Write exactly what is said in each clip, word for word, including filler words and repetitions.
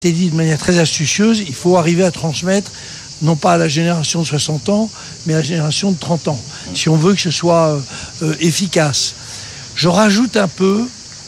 C'est dit de manière très astucieuse, il faut arriver à transmettre non pas à la génération de soixante ans, mais à la génération de trente ans, si on veut que ce soit euh, euh, efficace. Je rajoute un peu,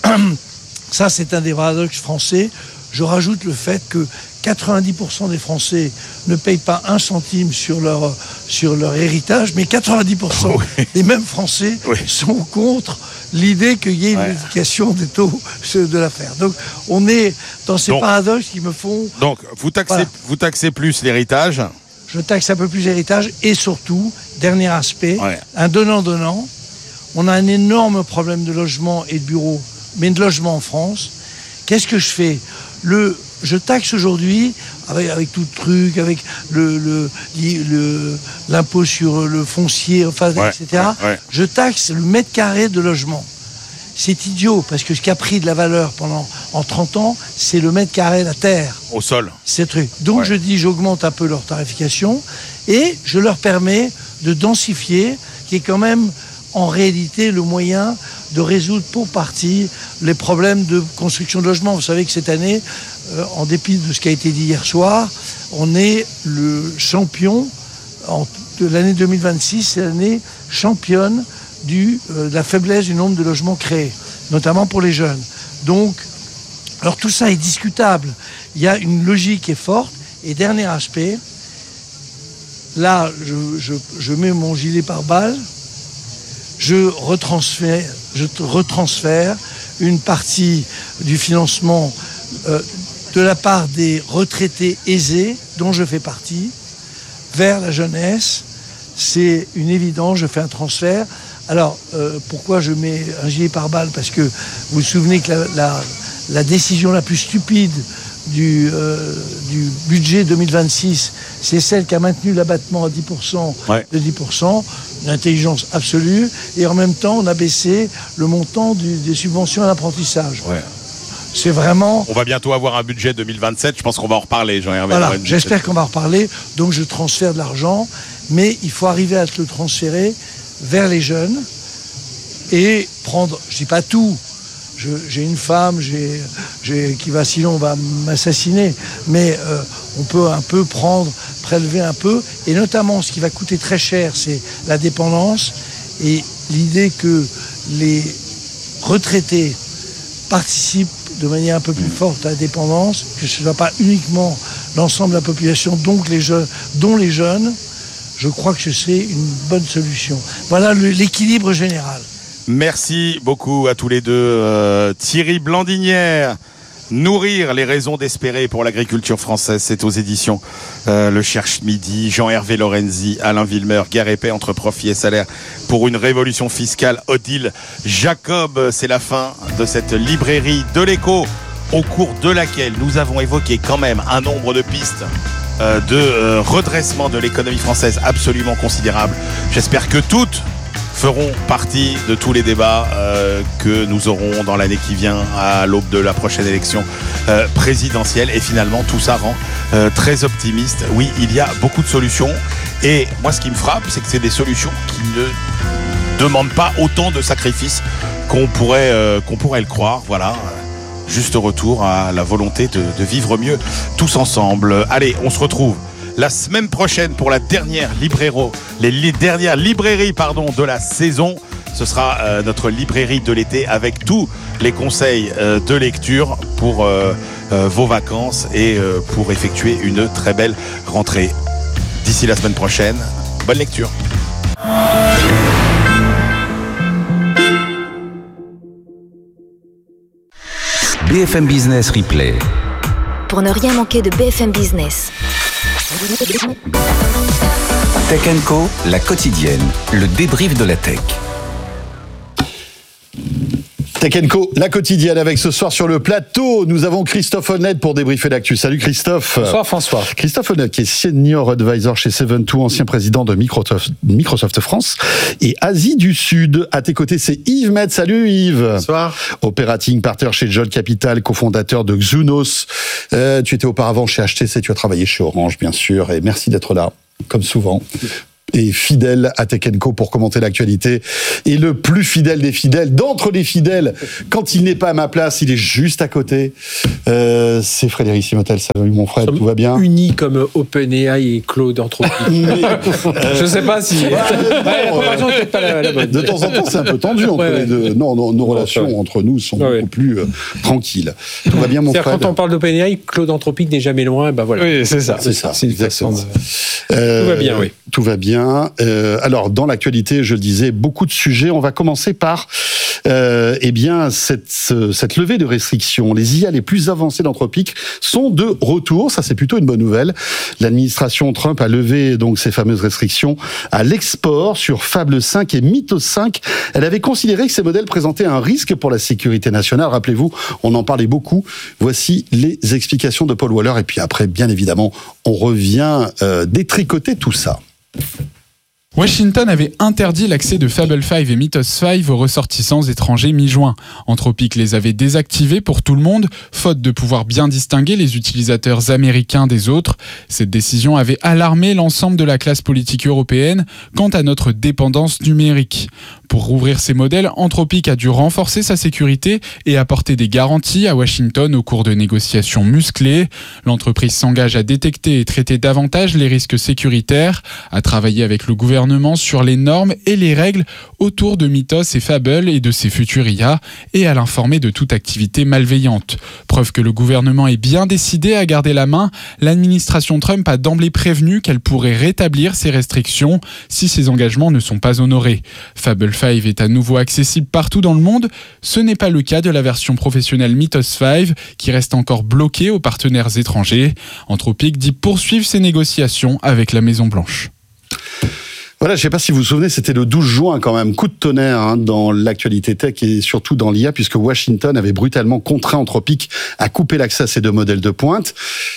ça c'est un des paradoxes français, je rajoute le fait que quatre-vingt-dix pour cent des Français ne payent pas un centime sur leur, sur leur héritage, mais quatre-vingt-dix pour cent oui. des mêmes Français oui. sont contre l'idée qu'il y ait une ouais. modification des taux de l'affaire. Donc on est dans ces donc, paradoxes qui me font... Donc vous taxez, voilà. vous taxez plus l'héritage. Je taxe un peu plus l'héritage et surtout, dernier aspect, ouais. un donnant-donnant. On a un énorme problème de logement et de bureaux, mais de logement en France. Qu'est-ce que je fais ? Le, je taxe aujourd'hui, avec, avec tout le truc, avec le, le, le, l'impôt sur le foncier, enfin, ouais, et cetera. Ouais, ouais. Je taxe le mètre carré de logement. C'est idiot, parce que ce qui a pris de la valeur pendant en trente ans, c'est le mètre carré, la terre. Au sol. C'est truc. Donc ouais. je dis, j'augmente un peu leur tarification et je leur permets de densifier, qui est quand même en réalité le moyen de résoudre pour partie les problèmes de construction de logements. Vous savez que cette année, euh, en dépit de ce qui a été dit hier soir, on est le champion en, de l'année deux mille vingt-six, c'est l'année championne du, euh, de la faiblesse du nombre de logements créés, notamment pour les jeunes. Donc, alors tout ça est discutable. Il y a une logique qui est forte. Et dernier aspect, là, je, je, je mets mon gilet pare-balles, je retransfère, je retransfère une partie du financement euh, de la part des retraités aisés, dont je fais partie, vers la jeunesse. C'est une évidence, je fais un transfert. Alors, euh, pourquoi je mets un gilet pare-balles ? Parce que vous vous souvenez que la, la, la décision la plus stupide du, euh, du budget deux mille vingt-six, c'est celle qui a maintenu l'abattement à dix pour cent ouais. de dix pour cent, une intelligence absolue, et en même temps, on a baissé le montant du, des subventions à l'apprentissage. Ouais. C'est vraiment... On va bientôt avoir un budget deux mille vingt-sept, je pense qu'on va en reparler, Jean-Hervé. Voilà, j'espère qu'on va en reparler, donc je transfère de l'argent, mais il faut arriver à le transférer vers les jeunes et prendre, je dis pas tout, je, j'ai une femme j'ai, j'ai, qui va sinon va m'assassiner, mais euh, on peut un peu prendre, prélever un peu, et notamment ce qui va coûter très cher, c'est la dépendance et l'idée que les retraités participent de manière un peu plus forte à la dépendance, que ce ne soit pas uniquement l'ensemble de la population, donc les jeunes, dont les jeunes. Je crois que ce serait une bonne solution. Voilà le, l'équilibre général. Merci beaucoup à tous les deux. Euh, Thierry Blandinière, Nourrir les raisons d'espérer pour l'agriculture française, c'est aux éditions euh, Le Cherche Midi. Jean-Hervé Lorenzi, Alain Villemeur, Guerre et Paix entre profit et salaire pour une révolution fiscale. Odile Jacob, c'est la fin de cette librairie de l'Écho, au cours de laquelle nous avons évoqué quand même un nombre de pistes Euh, de euh, redressement de l'économie française absolument considérable. J'espère que toutes feront partie de tous les débats euh, que nous aurons dans l'année qui vient à l'aube de la prochaine élection euh, présidentielle. Et finalement, tout ça rend euh, très optimiste. Oui, il y a beaucoup de solutions. Et moi, ce qui me frappe, c'est que c'est des solutions qui ne demandent pas autant de sacrifices qu'on pourrait, euh, qu'on pourrait le croire. Voilà. Juste retour à la volonté de, de vivre mieux tous ensemble. Allez, on se retrouve la semaine prochaine pour la dernière libréro, les, les dernières librairies pardon, de la saison. Ce sera euh, notre librairie de l'été avec tous les conseils euh, de lecture pour euh, euh, vos vacances et euh, pour effectuer une très belle rentrée. D'ici la semaine prochaine, bonne lecture. B F M Business Replay. Pour ne rien manquer de B F M Business. Tech and Co, la quotidienne, le débrief de la tech. Tech and Co, la quotidienne, avec ce soir sur le plateau, nous avons Christophe Honnête pour débriefer l'actu. Salut Christophe. Bonsoir François. Christophe Honnête qui est senior advisor chez Seven Two, ancien président de Microsoft, Microsoft France et Asie du Sud. À tes côtés, c'est Yves Met. Salut Yves. Bonsoir. Operating partner chez Jolt Capital, cofondateur de Xunos. Euh, tu étais auparavant chez H T C, tu as travaillé chez Orange bien sûr, et merci d'être là, comme souvent. et fidèle à Tech and Co pour commenter l'actualité. Et le plus fidèle des fidèles, d'entre les fidèles, quand il n'est pas à ma place, il est juste à côté. Euh, c'est Frédéric Simotel. Salut mon frère, tout va bien? Unis comme OpenAI et Claude Anthropique. euh, Je sais pas si. Ouais, la comparaison n'est peut-être pas la, la bonne. De temps en temps, c'est un peu tendu entre ouais, les deux. Non, non nos relations ouais. entre nous sont ouais. beaucoup plus euh, tranquilles. Tout va bien, mon frère? Quand on parle d'OpenAI, Claude Anthropique n'est jamais loin. Ben voilà. Oui, c'est ça. C'est ça. C'est exactement. De... Euh, tout va bien, oui. Tout va bien. Euh, alors, dans l'actualité, je le disais, beaucoup de sujets. On va commencer par, euh, eh bien, cette, cette levée de restrictions. Les I A les plus avancées d'Anthropique sont de retour. Ça, c'est plutôt une bonne nouvelle. L'administration Trump a levé donc ces fameuses restrictions à l'export sur Fable cinq et Mythos cinq. Elle avait considéré que ces modèles présentaient un risque pour la sécurité nationale. Rappelez-vous, on en parlait beaucoup. Voici les explications de Paul Waller. Et puis après, bien évidemment, on revient euh, détricoter tout ça. Washington avait interdit l'accès de Fable cinq et Mythos cinq aux ressortissants étrangers mi-juin. Anthropique les avait désactivés pour tout le monde, faute de pouvoir bien distinguer les utilisateurs américains des autres. Cette décision avait alarmé l'ensemble de la classe politique européenne quant à notre dépendance numérique. Pour rouvrir ces modèles, Anthropique a dû renforcer sa sécurité et apporter des garanties à Washington au cours de négociations musclées. L'entreprise s'engage à détecter et traiter davantage les risques sécuritaires, à travailler avec le gouvernement sur les normes et les règles autour de Mythos et Fable et de ses futurs I A et à l'informer de toute activité malveillante. Preuve que le gouvernement est bien décidé à garder la main, l'administration Trump a d'emblée prévenu qu'elle pourrait rétablir ces restrictions si ses engagements ne sont pas honorés. Fable cinq est à nouveau accessible partout dans le monde. Ce n'est pas le cas de la version professionnelle Mythos cinq qui reste encore bloquée aux partenaires étrangers. Anthropique dit poursuivre ses négociations avec la Maison-Blanche. Voilà, je ne sais pas si vous vous souvenez, c'était le douze juin quand même, coup de tonnerre hein, dans l'actualité tech et surtout dans l'I A, puisque Washington avait brutalement contraint Anthropique à couper l'accès à ces deux modèles de pointe.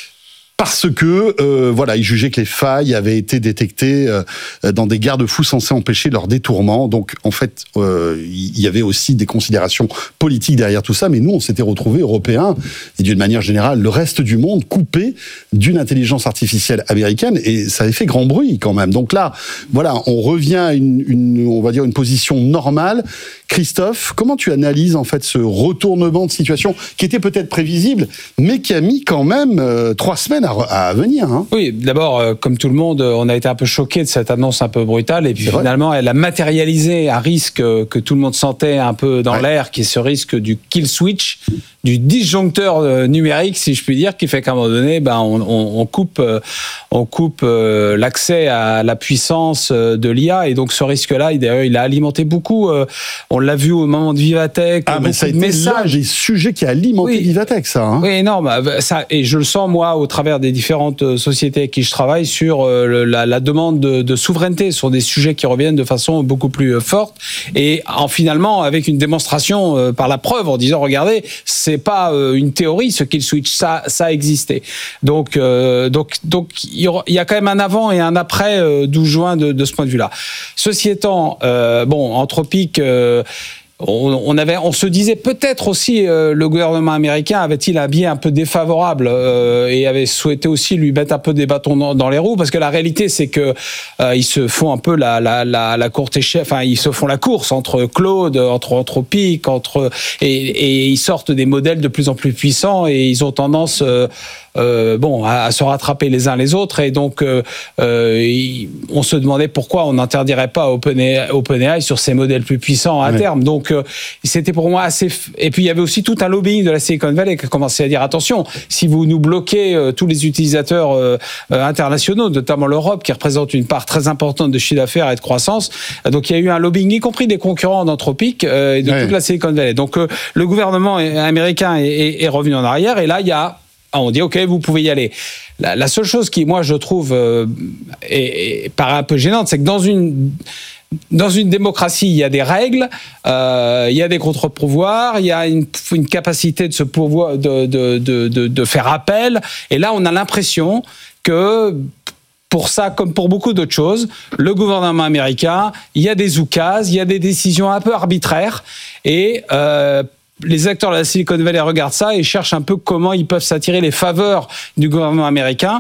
Parce que euh, voilà, ils jugeaient que les failles avaient été détectées euh, dans des garde-fous censés empêcher leur détournement. Donc en fait, euh, il y avait aussi des considérations politiques derrière tout ça. Mais nous, on s'était retrouvés Européens et d'une manière générale, le reste du monde coupé d'une intelligence artificielle américaine et ça avait fait grand bruit quand même. Donc là, voilà, on revient à une, une on va dire une position normale. Christophe, comment tu analyses en fait ce retournement de situation qui était peut-être prévisible, mais qui a mis quand même euh, trois semaines à, à venir hein. Oui, d'abord, euh, comme tout le monde, on a été un peu choqués de cette annonce un peu brutale, et puis C'est finalement, vrai. elle a matérialisé un risque que tout le monde sentait un peu dans ouais. l'air, qui est ce risque du kill switch, du disjoncteur numérique, si je puis dire, qui fait qu'à un moment donné, ben, on, on, on coupe, on coupe euh, l'accès à la puissance de l'I A, et donc ce risque-là, il, d'ailleurs, il a alimenté beaucoup. Euh, on l'a vu au moment de Vivatech. Ah, mais ça a été messages. Là, des sujets qui a alimenté oui. Vivatech, ça. Hein. Oui, énorme. Ça, et je le sens, moi, au travers des différentes sociétés avec qui je travaille, sur euh, la, la demande de, de souveraineté, sur des sujets qui reviennent de façon beaucoup plus forte, et en finalement, avec une démonstration euh, par la preuve, en disant, regardez, c'est pas euh, une théorie, ce kill switch, ça, ça existait. Donc, euh, donc, donc, il y a quand même un avant et un après euh, douze juin de, de ce point de vue-là. Ceci étant, euh, bon, Anthropique, euh, On, on, avait, on se disait peut-être aussi euh, le gouvernement américain avait-il un biais un peu défavorable euh, et avait souhaité aussi lui mettre un peu des bâtons dans, dans les roues, parce que la réalité c'est que euh, ils se font un peu la, la, la, la courte échelle, enfin ils se font la course entre Claude, entre Anthropique, entre et, et ils sortent des modèles de plus en plus puissants et ils ont tendance euh, Euh, bon, à, à se rattraper les uns les autres, et donc euh, euh, on se demandait pourquoi on n'interdirait pas OpenAI, OpenAI sur ces modèles plus puissants à ouais. terme. Donc euh, c'était pour moi assez. F... Et puis il y avait aussi tout un lobbying de la Silicon Valley qui a commencé à dire attention, si vous nous bloquez euh, tous les utilisateurs euh, euh, internationaux, notamment l'Europe qui représente une part très importante de chiffre d'affaires et de croissance, euh, donc il y a eu un lobbying, y compris des concurrents d'Anthropique euh, et de ouais. toute la Silicon Valley. Donc euh, le gouvernement américain est, est, est revenu en arrière, et là il y a on dit ok, vous pouvez y aller. La, la seule chose qui, moi, je trouve euh, est, est, paraît un peu gênante, c'est que dans une dans une démocratie, il y a des règles, euh, il y a des contre-pouvoirs, il y a une, une capacité de se pouvoir de, de de de de faire appel. Et là, on a l'impression que pour ça, comme pour beaucoup d'autres choses, le gouvernement américain, il y a des oukases, il y a des décisions un peu arbitraires, et euh, les acteurs de la Silicon Valley regardent ça et cherchent un peu comment ils peuvent s'attirer les faveurs du gouvernement américain.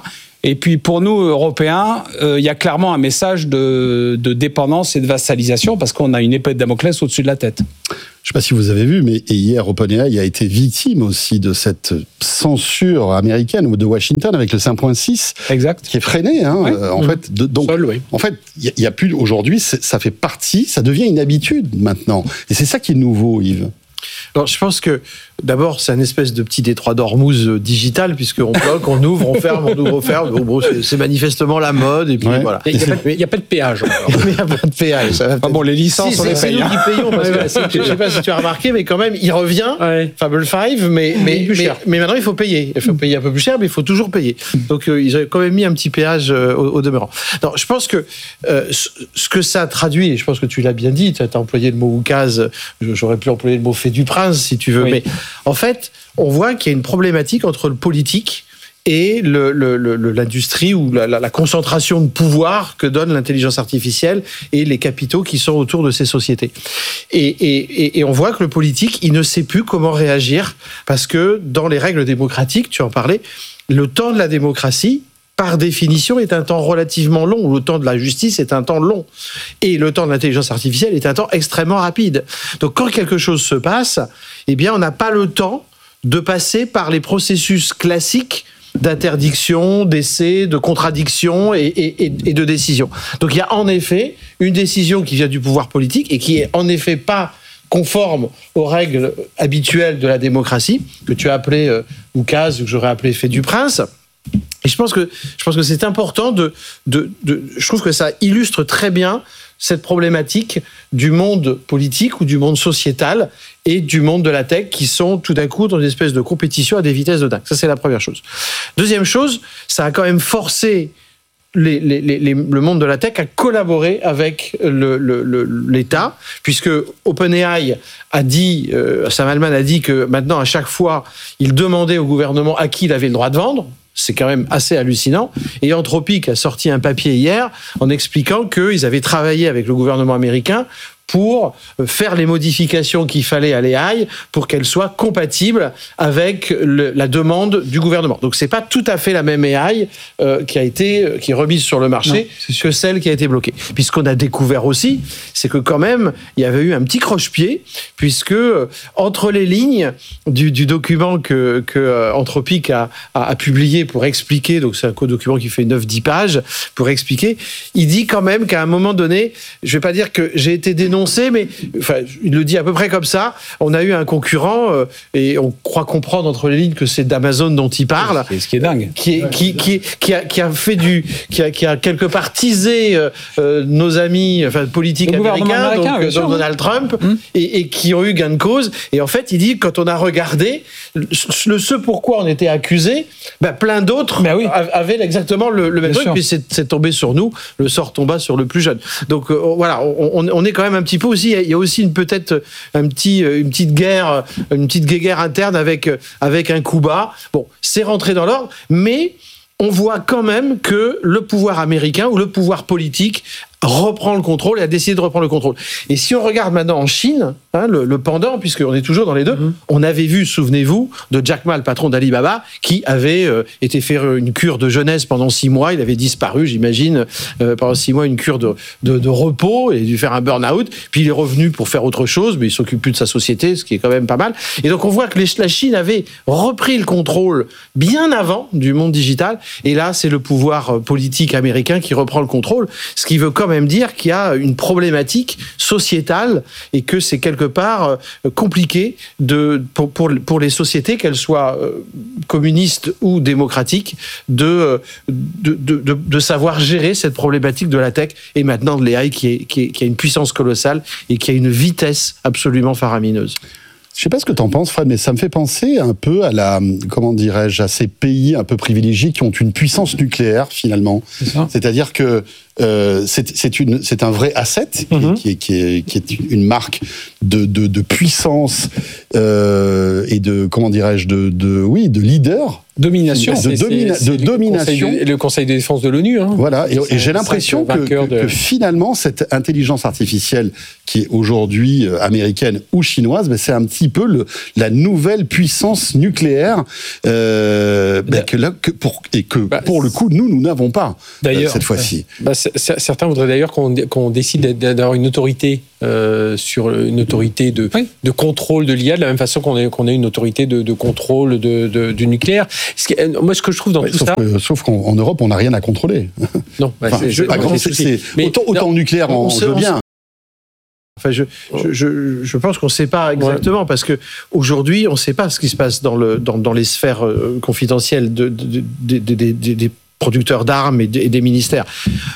Et puis pour nous, Européens, il euh, y a clairement un message de, de dépendance et de vassalisation parce qu'on a une épée de Damoclès au-dessus de la tête. Je ne sais pas si vous avez vu, mais hier, OpenAI a été victime aussi de cette censure américaine ou de Washington avec le cinq point six, exact, qui est freiné. Hein, oui. euh, en mmh. fait, de, donc, Seul, oui. en fait, il y, y a plus aujourd'hui. Ça fait partie, ça devient une habitude maintenant, et c'est ça qui est nouveau, Yves. Alors, je pense que d'abord, c'est un espèce de petit détroit d'Ormuz digital, puisqu'on bloque, on ouvre, on ferme, on ouvre, on ferme. Bon, bon, c'est, c'est manifestement la mode, et puis ouais. voilà. Il n'y a, a pas de péage. Il n'y a pas de péage. Ça va ah bon, les licences, si, on c'est, les c'est paye. nous qui payons, parce que, je ne sais pas si tu as remarqué, mais quand même, il revient, ouais. Fable cinq, mais, mais, mais, mais maintenant, il faut payer. Il faut payer un peu plus cher, mais il faut toujours payer. Donc, euh, ils ont quand même mis un petit péage euh, au, au demeurant. Non, je pense que euh, ce que ça traduit, et je pense que tu l'as bien dit, tu as employé le mot oukase, j'aurais pu employer le mot fait du prince, si tu veux, oui. mais en fait, on voit qu'il y a une problématique entre le politique et le, le, le, l'industrie ou la, la, la concentration de pouvoir que donne l'intelligence artificielle et les capitaux qui sont autour de ces sociétés. Et, et, et on voit que le politique, il ne sait plus comment réagir parce que dans les règles démocratiques, tu en parlais, le temps de la démocratie, par définition, est un temps relativement long. Le temps de la justice est un temps long. Et le temps de l'intelligence artificielle est un temps extrêmement rapide. Donc, quand quelque chose se passe, eh bien, on n'a pas le temps de passer par les processus classiques d'interdiction, d'essai, de contradiction et, et, et de décision. Donc, il y a en effet une décision qui vient du pouvoir politique et qui est en effet pas conforme aux règles habituelles de la démocratie, que tu as appelé euh, oukase, que j'aurais appelé fait du prince. Et je pense que je pense que c'est important de, de, de je trouve que ça illustre très bien cette problématique du monde politique ou du monde sociétal et du monde de la tech qui sont tout d'un coup dans une espèce de compétition à des vitesses de dingue. Ça, c'est la première chose. Deuxième chose, ça a quand même forcé Les, les, les, le monde de la tech a collaboré avec le, le, le, l'État, puisque OpenAI a dit, euh, Sam Altman a dit que maintenant, à chaque fois, il demandait au gouvernement à qui il avait le droit de vendre. C'est quand même assez hallucinant. Et Anthropic a sorti un papier hier en expliquant qu'ils avaient travaillé avec le gouvernement américain pour faire les modifications qu'il fallait à l'A I pour qu'elle soit compatible avec le, la demande du gouvernement. Donc c'est pas tout à fait la même A I euh, qui a été qui est remise sur le marché non, que celle qui a été bloquée. Puis ce qu'on a découvert aussi, c'est que quand même il y avait eu un petit croche-pied puisque euh, entre les lignes du, du document que, que euh, Anthropic a, a, a publié pour expliquer, donc c'est un co-document qui fait neuf dix pages pour expliquer, il dit quand même qu'à un moment donné, je vais pas dire que j'ai été dénoncé mais enfin, il le dit à peu près comme ça. On a eu un concurrent euh, et on croit comprendre entre les lignes que c'est d'Amazon dont il parle. Ce qui est dingue. Qui, est, qui, qui, qui, a, qui a fait du, qui a, qui a quelque part teasé euh, euh, nos amis, enfin politiques américains, américain, donc, donc Donald Trump, hum. et, et qui ont eu gain de cause. Et en fait, il dit quand on a regardé le ce pourquoi on était accusé, ben plein d'autres ben oui. avaient exactement le, le même Bien truc. Sûr. Puis c'est, c'est tombé sur nous. Le sort tomba sur le plus jeune. Donc euh, voilà, on, on est quand même un petit peu aussi, il y a aussi une, peut-être un petit, une petite guerre, une petite guéguerre interne avec, avec un coup bas. Bon, c'est rentré dans l'ordre, mais on voit quand même que le pouvoir américain ou le pouvoir politique reprend le contrôle et a décidé de reprendre le contrôle. Et si on regarde maintenant en Chine, hein, le, le pendant, puisqu'on est toujours dans les deux, mmh. on avait vu, souvenez-vous, de Jack Ma, le patron d'Alibaba, qui avait euh, été faire une cure de jeunesse pendant six mois. Il avait disparu, j'imagine, euh, pendant six mois, une cure de, de, de repos, et dû faire un burn-out. Puis il est revenu pour faire autre chose, mais il s'occupe plus de sa société, ce qui est quand même pas mal. Et donc on voit que les, la Chine avait repris le contrôle bien avant du monde digital. Et là, c'est le pouvoir politique américain qui reprend le contrôle, ce qui veut quand même dire qu'il y a une problématique sociétale et que c'est quelque part compliqué de, pour, pour, pour les sociétés, qu'elles soient communistes ou démocratiques, de, de, de, de, de savoir gérer cette problématique de la tech et maintenant de l'A I qui, est, qui, est, qui a une puissance colossale et qui a une vitesse absolument faramineuse. Je sais pas ce que t'en penses, Fred, mais ça me fait penser un peu à la, comment dirais-je, à ces pays un peu privilégiés qui ont une puissance nucléaire finalement. C'est ça. C'est-à-dire que euh, c'est, c'est une, c'est un vrai asset mm-hmm. qui, est, qui, est, qui est une marque de, de, de puissance euh, et de, comment dirais-je, de, de, oui, de leader Domination. De, c'est, domina- c'est, c'est de le domination. Conseil de, le Conseil de défense de l'ONU. Hein. Voilà, et, et j'ai l'impression que, que, de... que finalement, cette intelligence artificielle qui est aujourd'hui euh, américaine ou chinoise, ben, c'est un petit peu le, la nouvelle puissance nucléaire euh, ben, que là, que pour, et que bah, pour le coup, nous, nous n'avons pas d'ailleurs, euh, cette fois-ci. Bah, c'est, c'est, certains voudraient d'ailleurs qu'on, qu'on décide d'avoir une autorité euh, sur une autorité de, oui. de contrôle de l'I A, de la même façon qu'on a, qu'on a une autorité de, de contrôle de, de, du nucléaire. Ce qui, moi, ce que je trouve dans ouais, tout sauf ça... Que, sauf qu'en Europe, on n'a rien à contrôler. Non, bah, enfin, c'est, je, pas grand, c'est, c'est, mais, autant, autant non, nucléaire, on, on veut bien. Enfin, je, je, je, je pense qu'on ne sait pas exactement, ouais. parce que aujourd'hui, on ne sait pas ce qui se passe dans, le, dans, dans les sphères euh, confidentielles de, de, de, de, de, de, des producteurs d'armes et, de, et des ministères.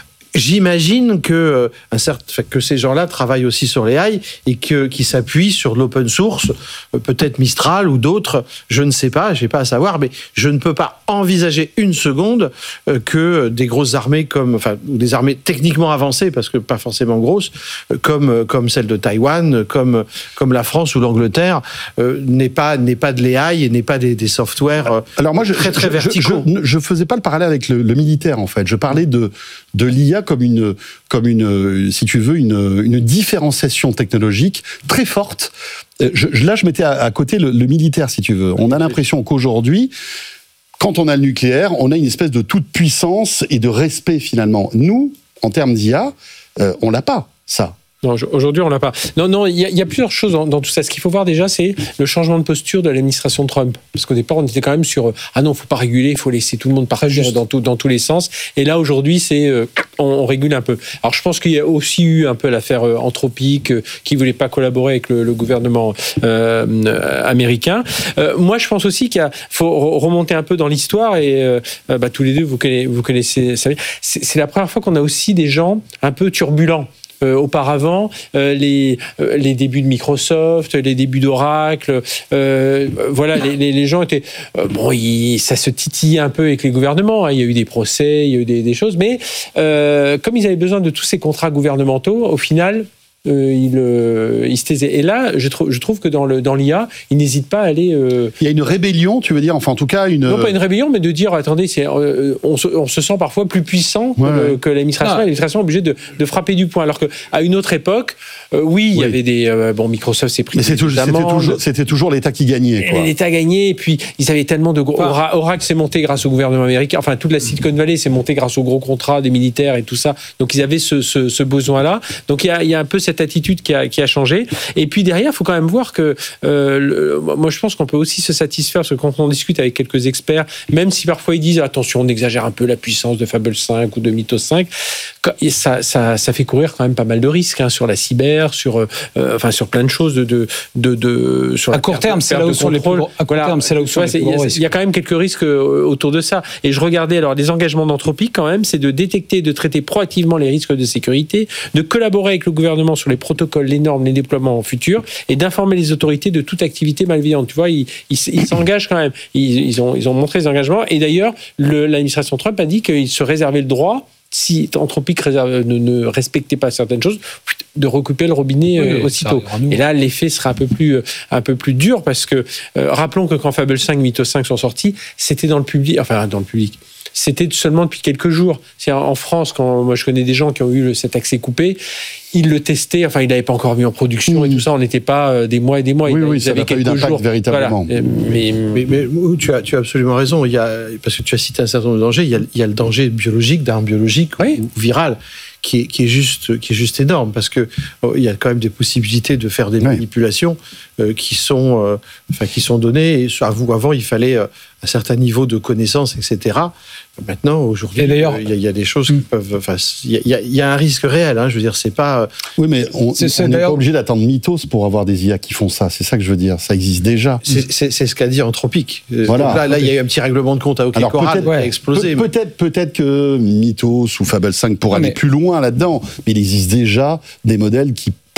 J'imagine que, un certain, que ces gens-là travaillent aussi sur l'A I et que, qu'ils s'appuient sur l'open source, peut-être Mistral ou d'autres, je ne sais pas, je n'ai pas à savoir, mais je ne peux pas envisager une seconde que des grosses armées comme, enfin, ou des armées techniquement avancées, parce que pas forcément grosses, comme, comme celle de Taïwan, comme, comme la France ou l'Angleterre, euh, n'aient pas, n'aient pas de l'A I et n'aient pas des, des softwares euh, Alors moi, je, très, très je, verticaux. Je, je, je faisais pas le parallèle avec le, le militaire, en fait. Je parlais de, de l'I A comme une, comme une, si tu veux, une, une différenciation technologique très forte. Je, là, je mettais à, à côté le, le militaire, si tu veux. On a l'impression qu'aujourd'hui, quand on a le nucléaire, on a une espèce de toute puissance et de respect, finalement. Nous, en termes d'I A, euh, on l'a pas, ça. Non, aujourd'hui, on l'a pas. Non, non, il y, y a plusieurs choses dans, dans tout ça. Ce qu'il faut voir déjà, c'est le changement de posture de l'administration Trump. Parce qu'au départ, on était quand même sur ah non, faut pas réguler, il faut laisser tout le monde partir dans, tout, dans tous les sens. Et là, aujourd'hui, c'est euh, on, on régule un peu. Alors, je pense qu'il y a aussi eu un peu l'affaire euh, Anthropique, euh, qui voulait pas collaborer avec le, le gouvernement euh, euh, américain. Euh, moi, je pense aussi qu'il faut remonter un peu dans l'histoire. Et euh, bah, tous les deux, vous connaissez, vous connaissez ça. C'est, c'est la première fois qu'on a aussi des gens un peu turbulents. Euh, auparavant, euh, les, euh, les débuts de Microsoft, les débuts d'Oracle, euh, voilà, les, les, les gens étaient... Euh, bon, ils, ça se titillait un peu avec les gouvernements, hein, il y a eu des procès, il y a eu des, des choses, mais euh, comme ils avaient besoin de tous ces contrats gouvernementaux, au final... Euh, il, euh, il se taisait. Et là, je, trou- je trouve que dans, le, dans l'I A, il n'hésite pas à aller... Euh... Il y a une rébellion, tu veux dire, enfin en tout cas une... Non, pas une rébellion, mais de dire, attendez, c'est, euh, on, se, on se sent parfois plus puissant ouais, que, ouais. que l'administration. Ah. L'administration est obligée de, de frapper du poing. Alors qu'à une autre époque, euh, oui, il oui. y avait des... Euh, bon, Microsoft s'est pris... Mais c'est toujours, c'était, toujours, c'était toujours l'État qui gagnait. Quoi. L'État gagnait, et puis ils avaient tellement de... Gros... Enfin, Oracle s'est monté grâce au gouvernement américain, enfin toute la Silicon Valley s'est montée grâce aux gros contrats des militaires et tout ça. Donc ils avaient ce, ce, ce besoin-là. Donc il y a, il y a un peu cette attitude qui a qui a changé. Et puis derrière, il faut quand même voir que euh, le, moi je pense qu'on peut aussi se satisfaire, parce que quand on discute avec quelques experts, même si parfois ils disent attention, on exagère un peu la puissance de Fable cinq ou de Mythos cinq, ça, ça, ça fait courir quand même pas mal de risques hein, sur la cyber, sur, euh, enfin, sur plein de choses. De, de, de, de, sur à court terme, c'est là où sont les plus gros. À court terme, c'est là où sont les plus gros risques. Il y a quand même quelques risques autour de ça. Et je regardais alors les engagements d'Anthropique quand même, c'est de détecter, de traiter proactivement les risques de sécurité, de collaborer avec le gouvernement sur les protocoles, les normes, les déploiements futurs, et d'informer les autorités de toute activité malveillante. Tu vois, ils, ils, ils s'engagent quand même. Ils, ils, ont, ils ont montré des engagements. Et d'ailleurs, le, l'administration Trump a dit qu'il se réservait le droit, si Anthropique réserve, ne, ne respectait pas certaines choses, de recouper le robinet oui, euh, aussitôt. Et là, l'effet sera un peu plus, un peu plus dur, parce que euh, rappelons que quand Fable cinq, Mythos cinq sont sortis, c'était dans le public, enfin dans le public. C'était seulement depuis quelques jours. C'est en France, quand moi je connais des gens qui ont eu cet accès coupé, ils le testaient, enfin ils l'avaient pas encore mis en production mmh. et tout ça, on n'était pas des mois et des mois. Oui, ils, oui, ils ça n'a pas eu d'impact jours. véritablement. Voilà. Mais, mais, mais tu, as, tu as absolument raison, il y a, parce que tu as cité un certain nombre de dangers, il y a, il y a le danger biologique, d'armes biologiques oui. ou virales. Qui est, qui est juste qui est juste énorme, parce que oh, il y a quand même des possibilités de faire des oui. manipulations euh, qui sont euh, enfin qui sont données. Et avant, avant il fallait euh, un certain niveau de connaissance, et cetera. Maintenant, aujourd'hui, il euh, y, y a des choses qui peuvent. Enfin, il y, y, y a un risque réel. Hein, je veux dire, c'est pas. Oui, mais on n'est pas obligé d'attendre Mythos pour avoir des I A qui font ça. C'est ça que je veux dire. Ça existe déjà. C'est, c'est, c'est ce qu'a dit Anthropique. Voilà. Donc là, là, il y a eu un petit règlement de compte à OK Coral qui a explosé. Pe- mais... Peut-être, peut-être que Mythos ou Fable cinq pour ouais, aller mais... plus loin là-dedans, mais il existe déjà des modèles qui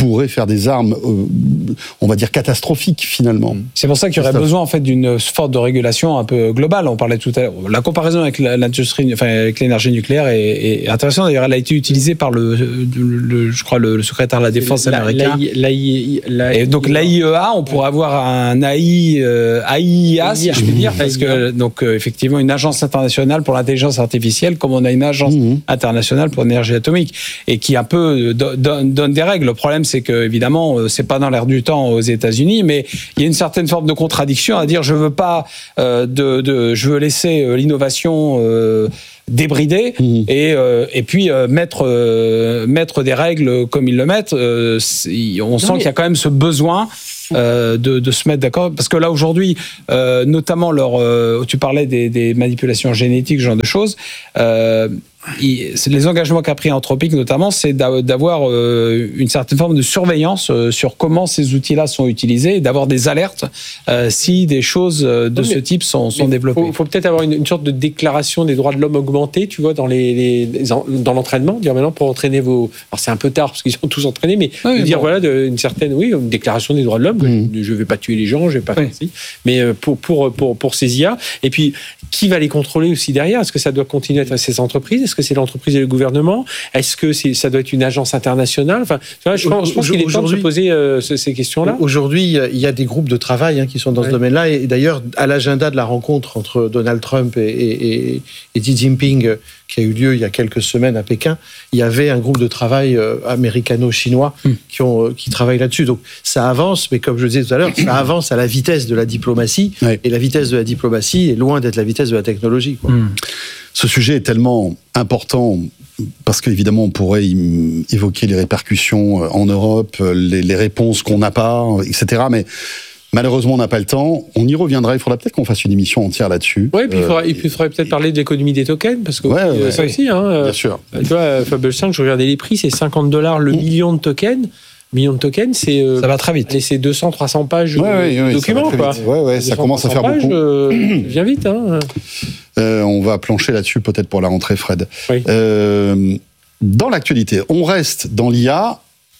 pourrait faire des armes, euh, on va dire, catastrophiques, finalement. C'est pour ça qu'il y aurait besoin, en fait, d'une forme de régulation un peu globale. On parlait tout à l'heure. La comparaison avec l'industrie, enfin, avec l'énergie nucléaire est, est intéressante. D'ailleurs, elle a été utilisée par le, le, le je crois, le, le secrétaire de la Défense la, américain. La, la, la, la, et donc, l'A I E A, on pourrait avoir un A I, euh, A I A, si je puis dire, parce que, donc, euh, effectivement, une agence internationale pour l'intelligence artificielle, comme on a une agence mmh. internationale pour l'énergie atomique, et qui un peu donne, donne des règles. Le problème, c'est que, évidemment, c'est pas dans l'air du temps aux États-Unis, mais il y a une certaine forme de contradiction à dire je veux pas euh, de, de, je veux laisser euh, l'innovation euh, débridée mmh. et euh, et puis euh, mettre euh, mettre des règles comme ils le mettent. Euh, on sent non, mais... qu'il y a quand même ce besoin. Euh, de, de se mettre d'accord, parce que là aujourd'hui, euh, notamment leur, euh, tu parlais des, des manipulations génétiques, ce genre de choses. Euh, il, les engagements qu'a pris Anthropic notamment, c'est d'avoir euh, une certaine forme de surveillance euh, sur comment ces outils-là sont utilisés et d'avoir des alertes euh, si des choses de non, ce type sont, sont développées. Il faut, faut peut-être avoir une, une sorte de déclaration des droits de l'homme augmentée, tu vois, dans les, les, les dans l'entraînement, dire maintenant pour entraîner vos. Alors c'est un peu tard parce qu'ils sont tous entraînés, mais oui, de dire bon. voilà de, une certaine, oui, une déclaration des droits de l'homme. Mmh. Je ne vais pas tuer les gens, je ne vais pas oui. faire ci, mais pour pour pour pour ces I A. Et puis qui va les contrôler aussi derrière? Est-ce que ça doit continuer à être ces entreprises? Est-ce que c'est l'entreprise et le gouvernement? Est-ce que c'est, ça doit être une agence internationale? Enfin, tu vois, je pense, je pense qu'il est temps de se poser euh, ces questions-là. Aujourd'hui, il y a des groupes de travail hein, qui sont dans ouais. ce domaine-là. Et d'ailleurs, à l'agenda de la rencontre entre Donald Trump et, et, et, et Xi Jinping, qui a eu lieu il y a quelques semaines à Pékin, il y avait un groupe de travail euh, américano-chinois mm. qui, ont, euh, qui travaillent là-dessus. Donc ça avance, mais comme je le disais tout à l'heure, ça avance à la vitesse de la diplomatie. Ouais. Et la vitesse de la diplomatie est loin d'être la vitesse de la technologie, quoi. Mm. Ce sujet est tellement important parce qu'évidemment on pourrait évoquer les répercussions en Europe, les, les réponses qu'on n'a pas, et cetera. Mais malheureusement, on n'a pas le temps. On y reviendra. Il faudra peut-être qu'on fasse une émission entière là-dessus. Oui, puis il faudrait, euh, faudrait peut-être parler de l'économie des tokens, parce que ouais, ouais, ça aussi, hein, bien sûr. Tu vois, Fable cinq, je regardais les prix, c'est cinquante dollars le mmh. million de tokens. Million de tokens, c'est euh, ça va très vite. Allez, c'est deux cents à trois cents pages ouais, ouais, de ouais, documents, quoi. Ouais, ouais, ça commence à faire pages, beaucoup. Euh, vient vite, hein. Euh, on va plancher là-dessus peut-être pour la rentrée, Fred. Oui. Euh, dans l'actualité, on reste dans l'I A.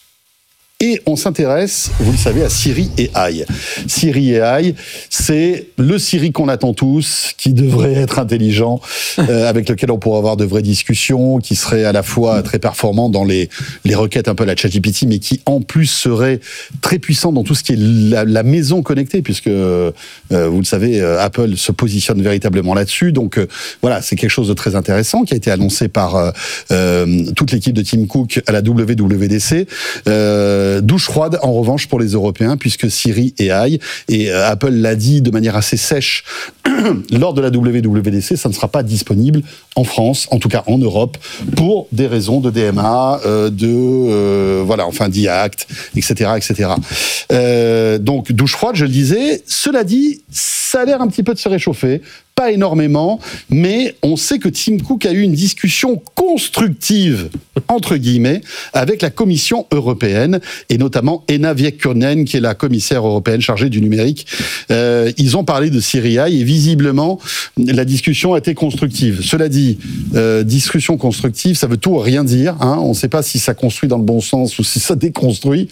Et on s'intéresse, vous le savez, à Siri A I. Siri A I, c'est le Siri qu'on attend tous, qui devrait être intelligent, euh, avec lequel on pourrait avoir de vraies discussions, qui serait à la fois très performant dans les, les requêtes un peu à la ChatGPT, mais qui en plus serait très puissant dans tout ce qui est la, la maison connectée, puisque, euh, vous le savez, Apple se positionne véritablement là-dessus. Donc euh, voilà, c'est quelque chose de très intéressant qui a été annoncé par euh, euh, toute l'équipe de Tim Cook à la W W D C. Euh, Douche froide, en revanche, pour les Européens, puisque Siri A I, et Apple l'a dit de manière assez sèche lors de la W W D C, ça ne sera pas disponible en France, en tout cas en Europe, pour des raisons de D M A, euh, de euh, voilà, enfin d'I A Act, et cetera, et cetera. Euh, donc douche froide, je le disais. Cela dit, ça a l'air un petit peu de se réchauffer. Pas énormément, mais on sait que Tim Cook a eu une discussion constructive, entre guillemets, avec la Commission européenne, et notamment Ena Virkkunen, qui est la commissaire européenne chargée du numérique. Euh, ils ont parlé de Siri A I, et visiblement, la discussion a été constructive. Cela dit, euh, discussion constructive, ça veut tout ou rien dire, hein. On ne sait pas si ça construit dans le bon sens ou si ça déconstruit.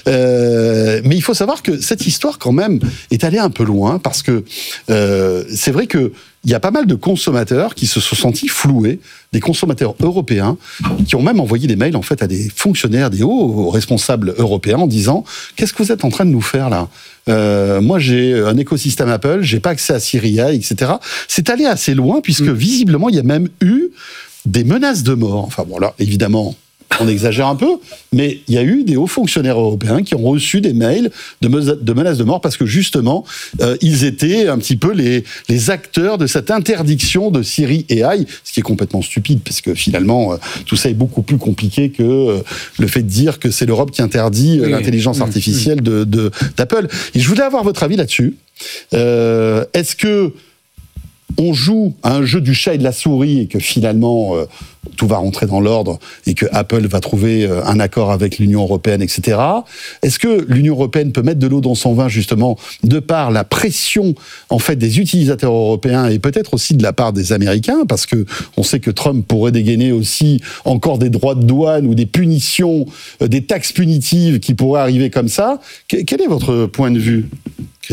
Euh, mais il faut savoir que cette histoire, quand même, est allée un peu loin, parce que euh, c'est vrai que il y a pas mal de consommateurs qui se sont sentis floués, des consommateurs européens, qui ont même envoyé des mails en fait à des fonctionnaires, des hauts responsables européens en disant « Qu'est-ce que vous êtes en train de nous faire là ? euh, Moi j'ai un écosystème Apple, j'ai pas accès à Siri A I, et cetera » C'est allé assez loin puisque mmh. visiblement il y a même eu des menaces de mort. Enfin bon là, évidemment... On exagère un peu, mais il y a eu des hauts fonctionnaires européens qui ont reçu des mails de, me- de menaces de mort parce que justement, euh, ils étaient un petit peu les, les acteurs de cette interdiction de Siri A I, ce qui est complètement stupide parce que finalement, euh, tout ça est beaucoup plus compliqué que euh, le fait de dire que c'est l'Europe qui interdit euh, oui, l'intelligence oui, artificielle oui. De, de, d'Apple. Et je voulais avoir votre avis là-dessus. Euh, est-ce que on joue à un jeu du chat et de la souris et que finalement euh, tout va rentrer dans l'ordre et que Apple va trouver euh, un accord avec l'Union européenne, et cetera. Est-ce que l'Union européenne peut mettre de l'eau dans son vin justement de par la pression en fait des utilisateurs européens et peut-être aussi de la part des Américains, parce que on sait que Trump pourrait dégainer aussi encore des droits de douane ou des punitions, euh, des taxes punitives qui pourraient arriver comme ça. Qu- quel est votre point de vue, Christophe ?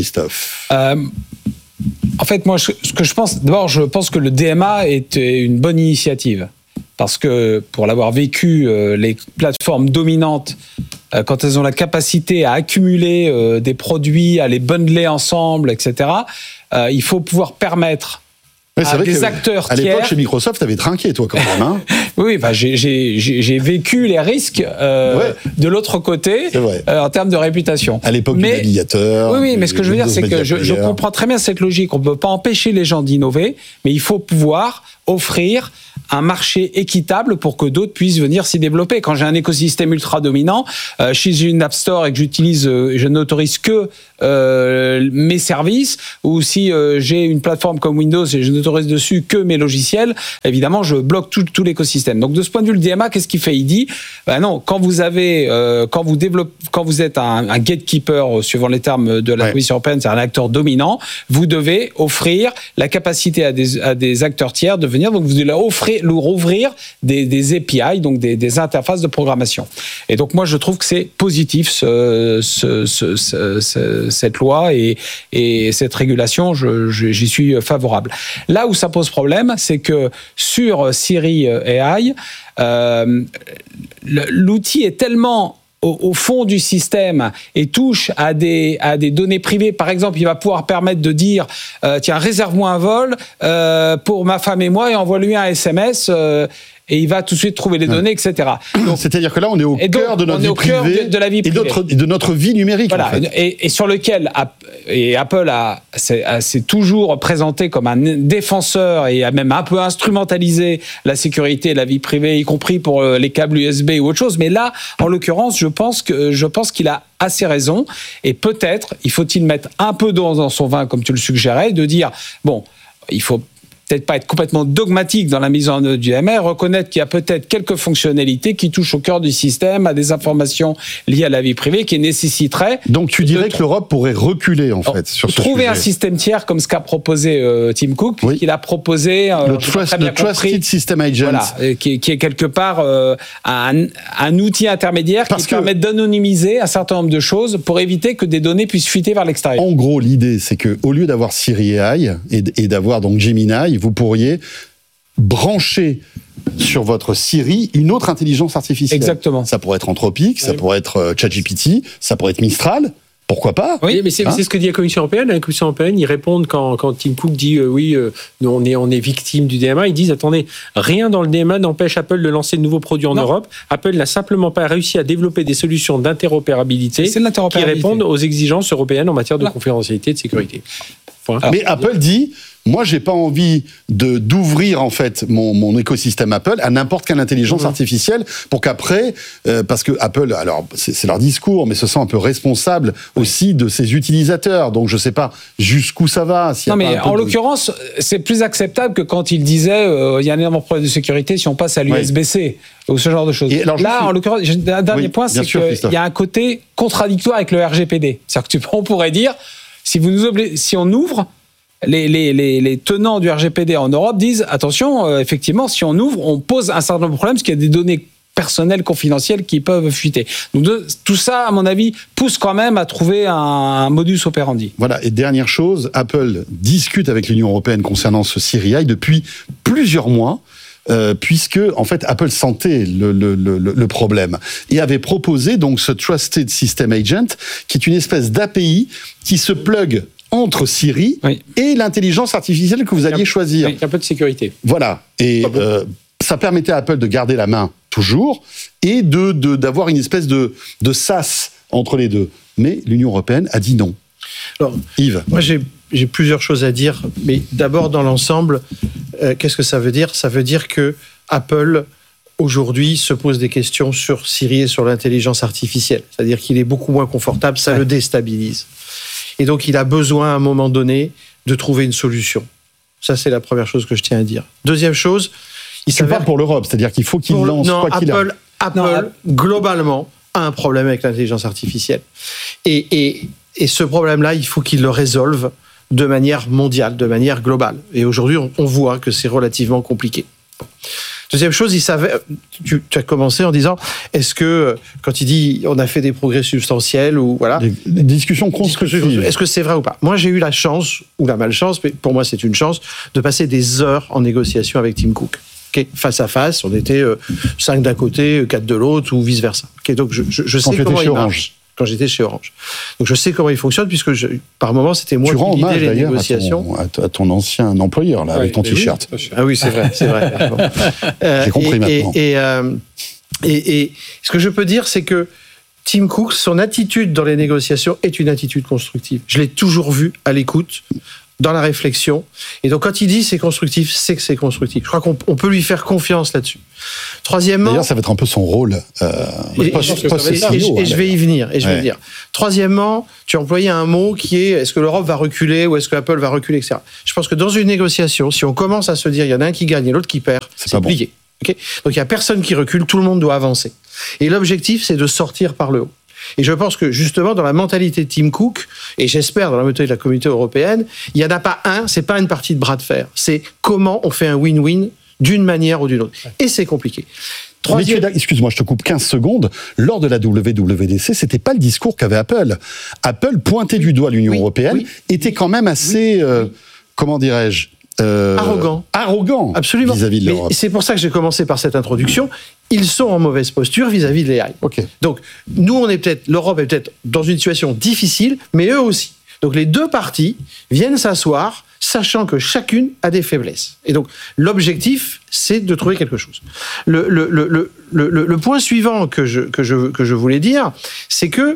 euh... En fait, moi, ce que je pense, d'abord, je pense que le D M A est une bonne initiative. Parce que, pour l'avoir vécu, les plateformes dominantes, quand elles ont la capacité à accumuler des produits, à les bundler ensemble, et cetera, il faut pouvoir permettre ouais, c'est à vrai des que acteurs à tiers... l'époque, chez Microsoft, t'avais trinqué, toi, quand même. Hein. Oui, bah, j'ai, j'ai, j'ai vécu les risques euh, ouais. de l'autre côté euh, en termes de réputation. À l'époque mais, du navigateur. Oui, oui, mais ce que je veux dire, c'est que je, je comprends très bien cette logique. On ne peut pas empêcher les gens d'innover, mais il faut pouvoir offrir un marché équitable pour que d'autres puissent venir s'y développer. Quand j'ai un écosystème ultra dominant, euh, si j'ai une App Store et que j'utilise, euh, je n'autorise que euh, mes services, ou si euh, j'ai une plateforme comme Windows et je n'autorise dessus que mes logiciels, évidemment, je bloque tout, tout l'écosystème. Donc, de ce point de vue, le D M A, qu'est-ce qu'il fait ? Il dit, ben non, quand vous avez, euh, quand vous développez, quand vous êtes un, un gatekeeper, suivant les termes de la ouais. Commission européenne, c'est un acteur dominant, vous devez offrir la capacité à des, à des acteurs tiers de venir, donc vous devez leur offrir, leur ouvrir des, des A P I, donc des, des interfaces de programmation. Et donc, moi, je trouve que c'est positif, ce, ce, ce, ce, ce, cette loi et, et cette régulation, je, je, j'y suis favorable. Là où ça pose problème, c'est que sur Siri A I, euh, l'outil est tellement Au, au fond du système et touche à des, à des données privées. Par exemple, il va pouvoir permettre de dire euh, tiens, réserve-moi un vol euh, pour ma femme et moi et envoie-lui un S M S euh, et il va tout de suite trouver les données, et cetera. Donc, c'est-à-dire que là, on est au cœur de notre vie privée de, de la vie privée. Et, notre, et de notre vie numérique. Voilà. En fait. et, et sur lequel et Apple a, s'est, a, s'est toujours présenté comme un défenseur et a même un peu instrumentalisé la sécurité et la vie privée, y compris pour les câbles U S B ou autre chose. Mais là, en l'occurrence, je pense que je pense qu'il a assez raison. Et peut-être, il faut-il mettre un peu d'eau dans son vin, comme tu le suggérais, de dire bon, il faut peut-être pas être complètement dogmatique dans la mise en œuvre du D M A, reconnaître qu'il y a peut-être quelques fonctionnalités qui touchent au cœur du système, à des informations liées à la vie privée, qui nécessiteraient... Donc tu dirais de... que l'Europe pourrait reculer, en fait, sur ce trouver sujet. un système tiers, comme ce qu'a proposé euh, Tim Cook, oui. qu'il a proposé... Euh, le trust, le Trusted System Agent. Voilà, qui, qui est quelque part euh, un, un outil intermédiaire Parce qui que... permet d'anonymiser un certain nombre de choses pour éviter que des données puissent fuiter vers l'extérieur. En gros, l'idée, c'est qu'au lieu d'avoir Siri A I et, et d'avoir donc Gemini, vous pourriez brancher sur votre Siri une autre intelligence artificielle. Exactement. Ça pourrait être Anthropic, oui. ça pourrait être euh, ChatGPT, ça pourrait être Mistral. Pourquoi pas ? Oui, mais c'est, hein c'est ce que dit la Commission européenne. La Commission européenne, ils répondent quand, quand Tim Cook dit euh, oui, euh, nous, on est, on est victime du D M A. Ils disent attendez, rien dans le D M A n'empêche Apple de lancer de nouveaux produits en non. Europe. Apple n'a simplement pas réussi à développer des solutions d'interopérabilité, c'est l'interopérabilité qui répondent aux exigences européennes en matière de Là. confidentialité et de sécurité. Alors, mais Apple dit moi, j'ai pas envie de d'ouvrir en fait mon, mon écosystème Apple à n'importe quelle intelligence mmh. artificielle pour qu'après, euh, parce que Apple, alors c'est, c'est leur discours, mais se sent un peu responsable aussi de ses utilisateurs. Donc je sais pas jusqu'où ça va. Non, mais en de... l'occurrence, c'est plus acceptable que quand il disait euh, il y a un énorme problème de sécurité si on passe à l'U S B C ouais. ou ce genre de choses. Et alors, Là, suis... en l'occurrence, un dernier oui, point, c'est qu'il y a un côté contradictoire avec le R G P D. C'est-à-dire qu'on pourrait dire si vous nous obli... si on ouvre Les, les, les, les tenants du R G P D en Europe disent attention, euh, effectivement, si on ouvre, on pose un certain nombre de problèmes parce qu'il y a des données personnelles confidentielles qui peuvent fuiter. Donc de, tout ça, à mon avis, pousse quand même à trouver un, un modus operandi. Voilà. Et dernière chose, Apple discute avec l'Union européenne concernant ce Siri A I depuis plusieurs mois. Euh, puisque en fait Apple sentait le, le, le, le problème et avait proposé donc ce Trusted System Agent, qui est une espèce d'A P I qui se plug entre Siri oui. et l'intelligence artificielle que vous alliez choisir. Avec un peu de sécurité. Voilà. Et euh, ça permettait à Apple de garder la main toujours et de, de, d'avoir une espèce de, de sas entre les deux. Mais l'Union européenne a dit non. Alors, Yves. Moi, j'ai, j'ai plusieurs choses à dire. Mais d'abord, dans l'ensemble, euh, qu'est-ce que ça veut dire ? Ça veut dire que Apple, aujourd'hui, se pose des questions sur Siri et sur l'intelligence artificielle. C'est-à-dire qu'il est beaucoup moins confortable, ça ouais. le déstabilise. Et donc, il a besoin, à un moment donné, de trouver une solution. Ça, c'est la première chose que je tiens à dire. Deuxième chose, il s'avère... Tu parles pour l'Europe, c'est-à-dire qu'il faut qu'il pour... lance non, quoi qu'il Apple, a. Apple, non, globalement, a un problème avec l'intelligence artificielle. Et, et, et ce problème-là, il faut qu'il le résolve de manière mondiale, de manière globale. Et aujourd'hui, on, on voit que c'est relativement compliqué. Bon. Deuxième chose, il savait, tu, tu as commencé en disant, est-ce que, quand il dit on a fait des progrès substantiels, ou voilà. Des, des discussions constructives. Est-ce que c'est vrai ou pas? Moi, j'ai eu la chance, ou la malchance, mais pour moi, c'est une chance, de passer des heures en négociation avec Tim Cook. Okay, face à face, on était euh, cinq d'un côté, quatre de l'autre, ou vice versa. Okay, donc je, je, je sais comment il marche. Quand j'étais chez Orange. Donc je sais comment il fonctionne, puisque je, par moment, c'était moi tu qui guidais les À négociations. ton, à ton ancien employeur, là, ouais, avec ton t-shirt. Oui. Ah oui, c'est vrai, c'est vrai. Bon. Euh, J'ai compris et, maintenant. Et, et, euh, et, et ce que je peux dire, c'est que Tim Cook, son attitude dans les négociations est une attitude constructive. Je l'ai toujours vu à l'écoute, dans la réflexion. Et donc, quand il dit c'est constructif, c'est que c'est constructif. Je crois qu'on on peut lui faire confiance là-dessus. Troisièmement... D'ailleurs, ça va être un peu son rôle. Euh, et, et, post, post et, et, et, et je vais y venir. Et je ouais. vais y venir. Troisièmement, tu as employé un mot qui est est-ce que l'Europe va reculer ou est-ce que Apple va reculer, et cetera. Je pense que dans une négociation, si on commence à se dire il y en a un qui gagne et l'autre qui perd, c'est, c'est plié. Bon. Okay, donc, il n'y a personne qui recule, tout le monde doit avancer. Et l'objectif, c'est de sortir par le haut. Et je pense que justement dans la mentalité de Tim Cook, et j'espère dans la mentalité de la communauté européenne, il n'y en a pas un, c'est pas une partie de bras de fer. C'est comment on fait un win-win d'une manière ou d'une autre. Et c'est compliqué. Troisième... Excuse-moi, je te coupe quinze secondes. Lors de la W W D C, c'était pas le discours qu'avait Apple. Apple pointait du doigt l'Union oui, européenne, oui, était quand même assez, oui, euh, oui. comment dirais-je, Euh, arrogant. Arrogant. Absolument. Vis-à-vis de l'Europe. Mais c'est pour ça que j'ai commencé par cette introduction. Ils sont en mauvaise posture vis-à-vis de l'A I. Okay. Donc, nous, on est peut-être, l'Europe est peut-être dans une situation difficile, mais eux aussi. Donc, les deux parties viennent s'asseoir, sachant que chacune a des faiblesses. Et donc, l'objectif, c'est de trouver quelque chose. Le, le, le, le, le, le point suivant que je, que je, que je voulais dire, c'est que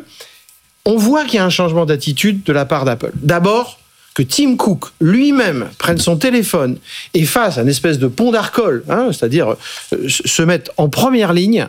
on voit qu'il y a un changement d'attitude de la part d'Apple. D'abord, que Tim Cook lui-même prenne son téléphone et fasse un espèce de pont d'Arcole, hein, c'est-à-dire euh, se mettre en première ligne,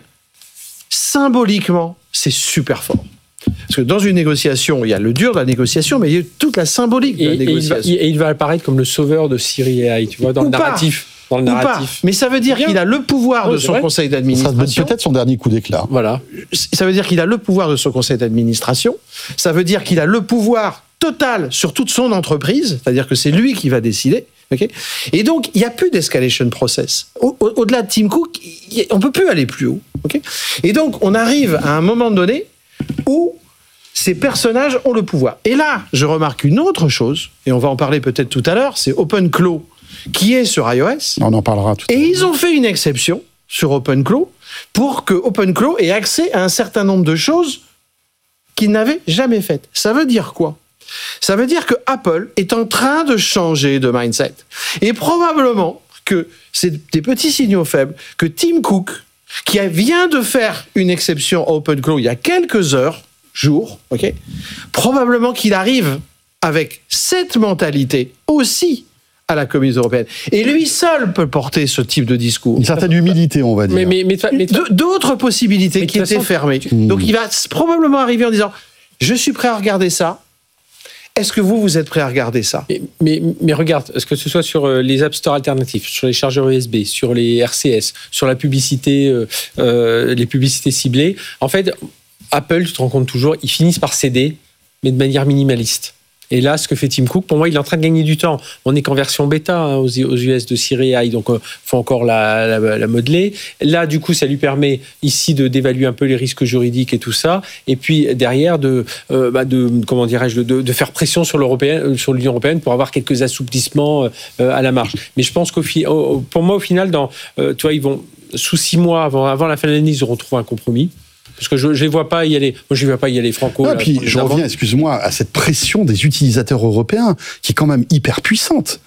symboliquement, c'est super fort. Parce que dans une négociation, il y a le dur de la négociation, mais il y a toute la symbolique de et, la négociation. Et il, va, et il va apparaître comme le sauveur de Siri et A I, tu vois, dans Ou le pas. narratif. Dans le Ou narratif. pas. Mais ça veut dire qu'il a le pouvoir oui, de son vrai. conseil d'administration. Ça peut-être son dernier coup d'éclat. Voilà. Ça veut dire qu'il a le pouvoir de son conseil d'administration. Ça veut dire qu'il a le pouvoir total sur toute son entreprise, c'est-à-dire que c'est lui qui va décider. Okay, et donc, il n'y a plus d'escalation process. Au, au, au-delà de Tim Cook, a, on ne peut plus aller plus haut. Okay, et donc, on arrive à un moment donné où ces personnages ont le pouvoir. Et là, je remarque une autre chose, et on va en parler peut-être tout à l'heure, c'est OpenClaw, qui est sur iOS. On en parlera tout à l'heure. Et ils ont fait une exception sur OpenClaw pour que OpenClaw ait accès à un certain nombre de choses qu'ils n'avaient jamais faites. Ça veut dire quoi ? Ça veut dire que Apple est en train de changer de mindset. Et probablement que c'est des petits signaux faibles que Tim Cook, qui vient de faire une exception à OpenClaw il y a quelques heures, jours, ok, probablement qu'il arrive avec cette mentalité aussi à la Commission européenne. Et lui seul peut porter ce type de discours. Une certaine humilité, on va dire. Mais, mais, mais, mais d'autres possibilités mais qui étaient façon, fermées. Tu... Donc il va probablement arriver en disant « Je suis prêt à regarder ça. Est-ce que vous, vous êtes prêt à regarder ça ?» mais, mais, mais regarde, est-ce que ce soit sur les App Store alternatifs, sur les chargeurs U S B, sur les R C S, sur la publicité, euh, euh, les publicités ciblées, en fait, Apple, tu te rends compte toujours, ils finissent par céder, mais de manière minimaliste. Et là, ce que fait Tim Cook, pour moi, il est en train de gagner du temps. On n'est qu'en version bêta hein, aux, aux U S de Siri et A I, donc il euh, faut encore la, la, la modeler. Là, du coup, ça lui permet ici de d'évaluer un peu les risques juridiques et tout ça. Et puis derrière, de, euh, bah, de comment dirais-je, de, de faire pression sur l'Européen, sur l'Union européenne pour avoir quelques assouplissements euh, à la marge. Mais je pense qu'au au, pour moi, au final, dans, euh, tu vois, ils vont sous six mois avant, avant la fin de l'année, ils auront trouvé un compromis. Parce que je ne les vois pas y aller. Moi, je ne vois pas y aller franco. Non, là, puis je reviens, excuse-moi, à cette pression des utilisateurs européens qui est quand même hyper puissante.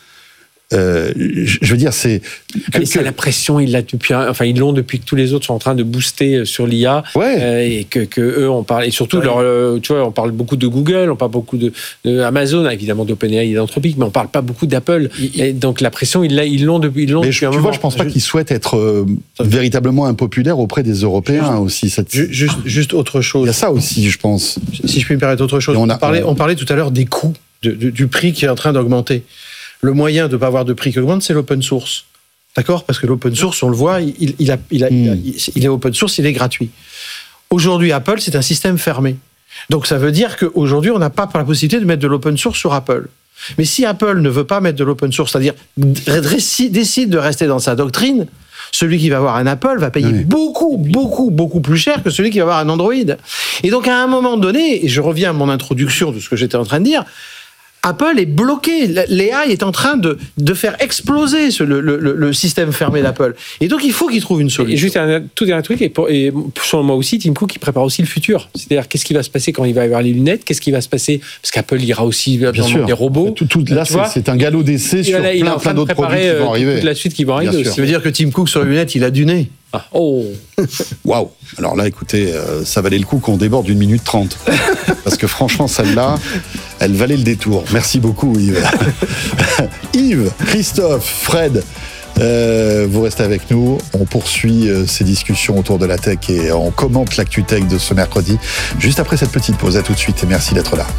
Euh, je veux dire, c'est. Que, que... la pression, ils, l'a depuis, enfin, ils l'ont depuis que tous les autres sont en train de booster sur l'I A. Ouais. Euh, et que, que eux, on parle. Et surtout, ouais. leur, euh, tu vois, on parle beaucoup de Google, on parle beaucoup de, de Amazon, évidemment d'OpenAI et d'Anthropic, mais on ne parle pas beaucoup d'Apple. Il, et donc la pression, ils, ils l'ont depuis, ils l'ont mais depuis je, un tu moment. vois, je ne pense pas qu'ils souhaitent être euh, véritablement impopulaires auprès des Européens juste, aussi. Cette... Juste, juste autre chose. Il y a ça aussi, je pense. Si je puis me permettre autre chose. On, a, on, parlait, on parlait tout à l'heure des coûts, de, de, du prix qui est en train d'augmenter. le moyen de ne pas avoir de prix qui augmente, c'est l'open source. D'accord ? Parce que l'open source, on le voit, il, il, a, il, a, mmh. il, a, il est open source, il est gratuit. Aujourd'hui, Apple, c'est un système fermé. Donc ça veut dire qu'aujourd'hui, on n'a pas la possibilité de mettre de l'open source sur Apple. Mais si Apple ne veut pas mettre de l'open source, c'est-à-dire décide de rester dans sa doctrine, celui qui va avoir un Apple va payer oui. beaucoup, beaucoup, beaucoup plus cher que celui qui va avoir un Android. Et donc, à un moment donné, et je reviens à mon introduction de ce que j'étais en train de dire, Apple est bloqué. L'A I est en train de, de faire exploser ce, le, le, le système fermé d'Apple. Et donc, il faut qu'il trouve une solution. Et juste un tout dernier truc, et, pour, et selon moi aussi, Tim Cook, il prépare aussi le futur. C'est-à-dire, qu'est-ce qui va se passer quand il va y avoir les lunettes ? Qu'est-ce qui va se passer ? Parce qu'Apple ira aussi dans des robots. Tout, tout, là, c'est, c'est un galop d'essai sur là, plein, plein d'autres produits qui vont arriver. Toute la suite qui va arriver. Ça veut dire que Tim Cook, sur les lunettes, il a du nez. Ah, oh. Waouh. Alors là, écoutez, euh, ça valait le coup qu'on déborde d'une minute trente. Parce que franchement, celle-là, elle valait le détour. Merci beaucoup, Yves. Yves, Christophe, Fred, euh, vous restez avec nous. On poursuit euh, ces discussions autour de la tech et on commente l'actu tech de ce mercredi. Juste après cette petite pause. À tout de suite et merci d'être là.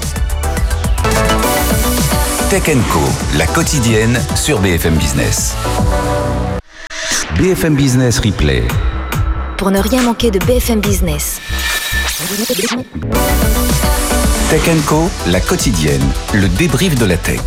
Tech and Co, la quotidienne sur B F M Business. B F M Business Replay. Pour ne rien manquer de B F M Business. Tech and Co, la quotidienne, le débrief de la tech.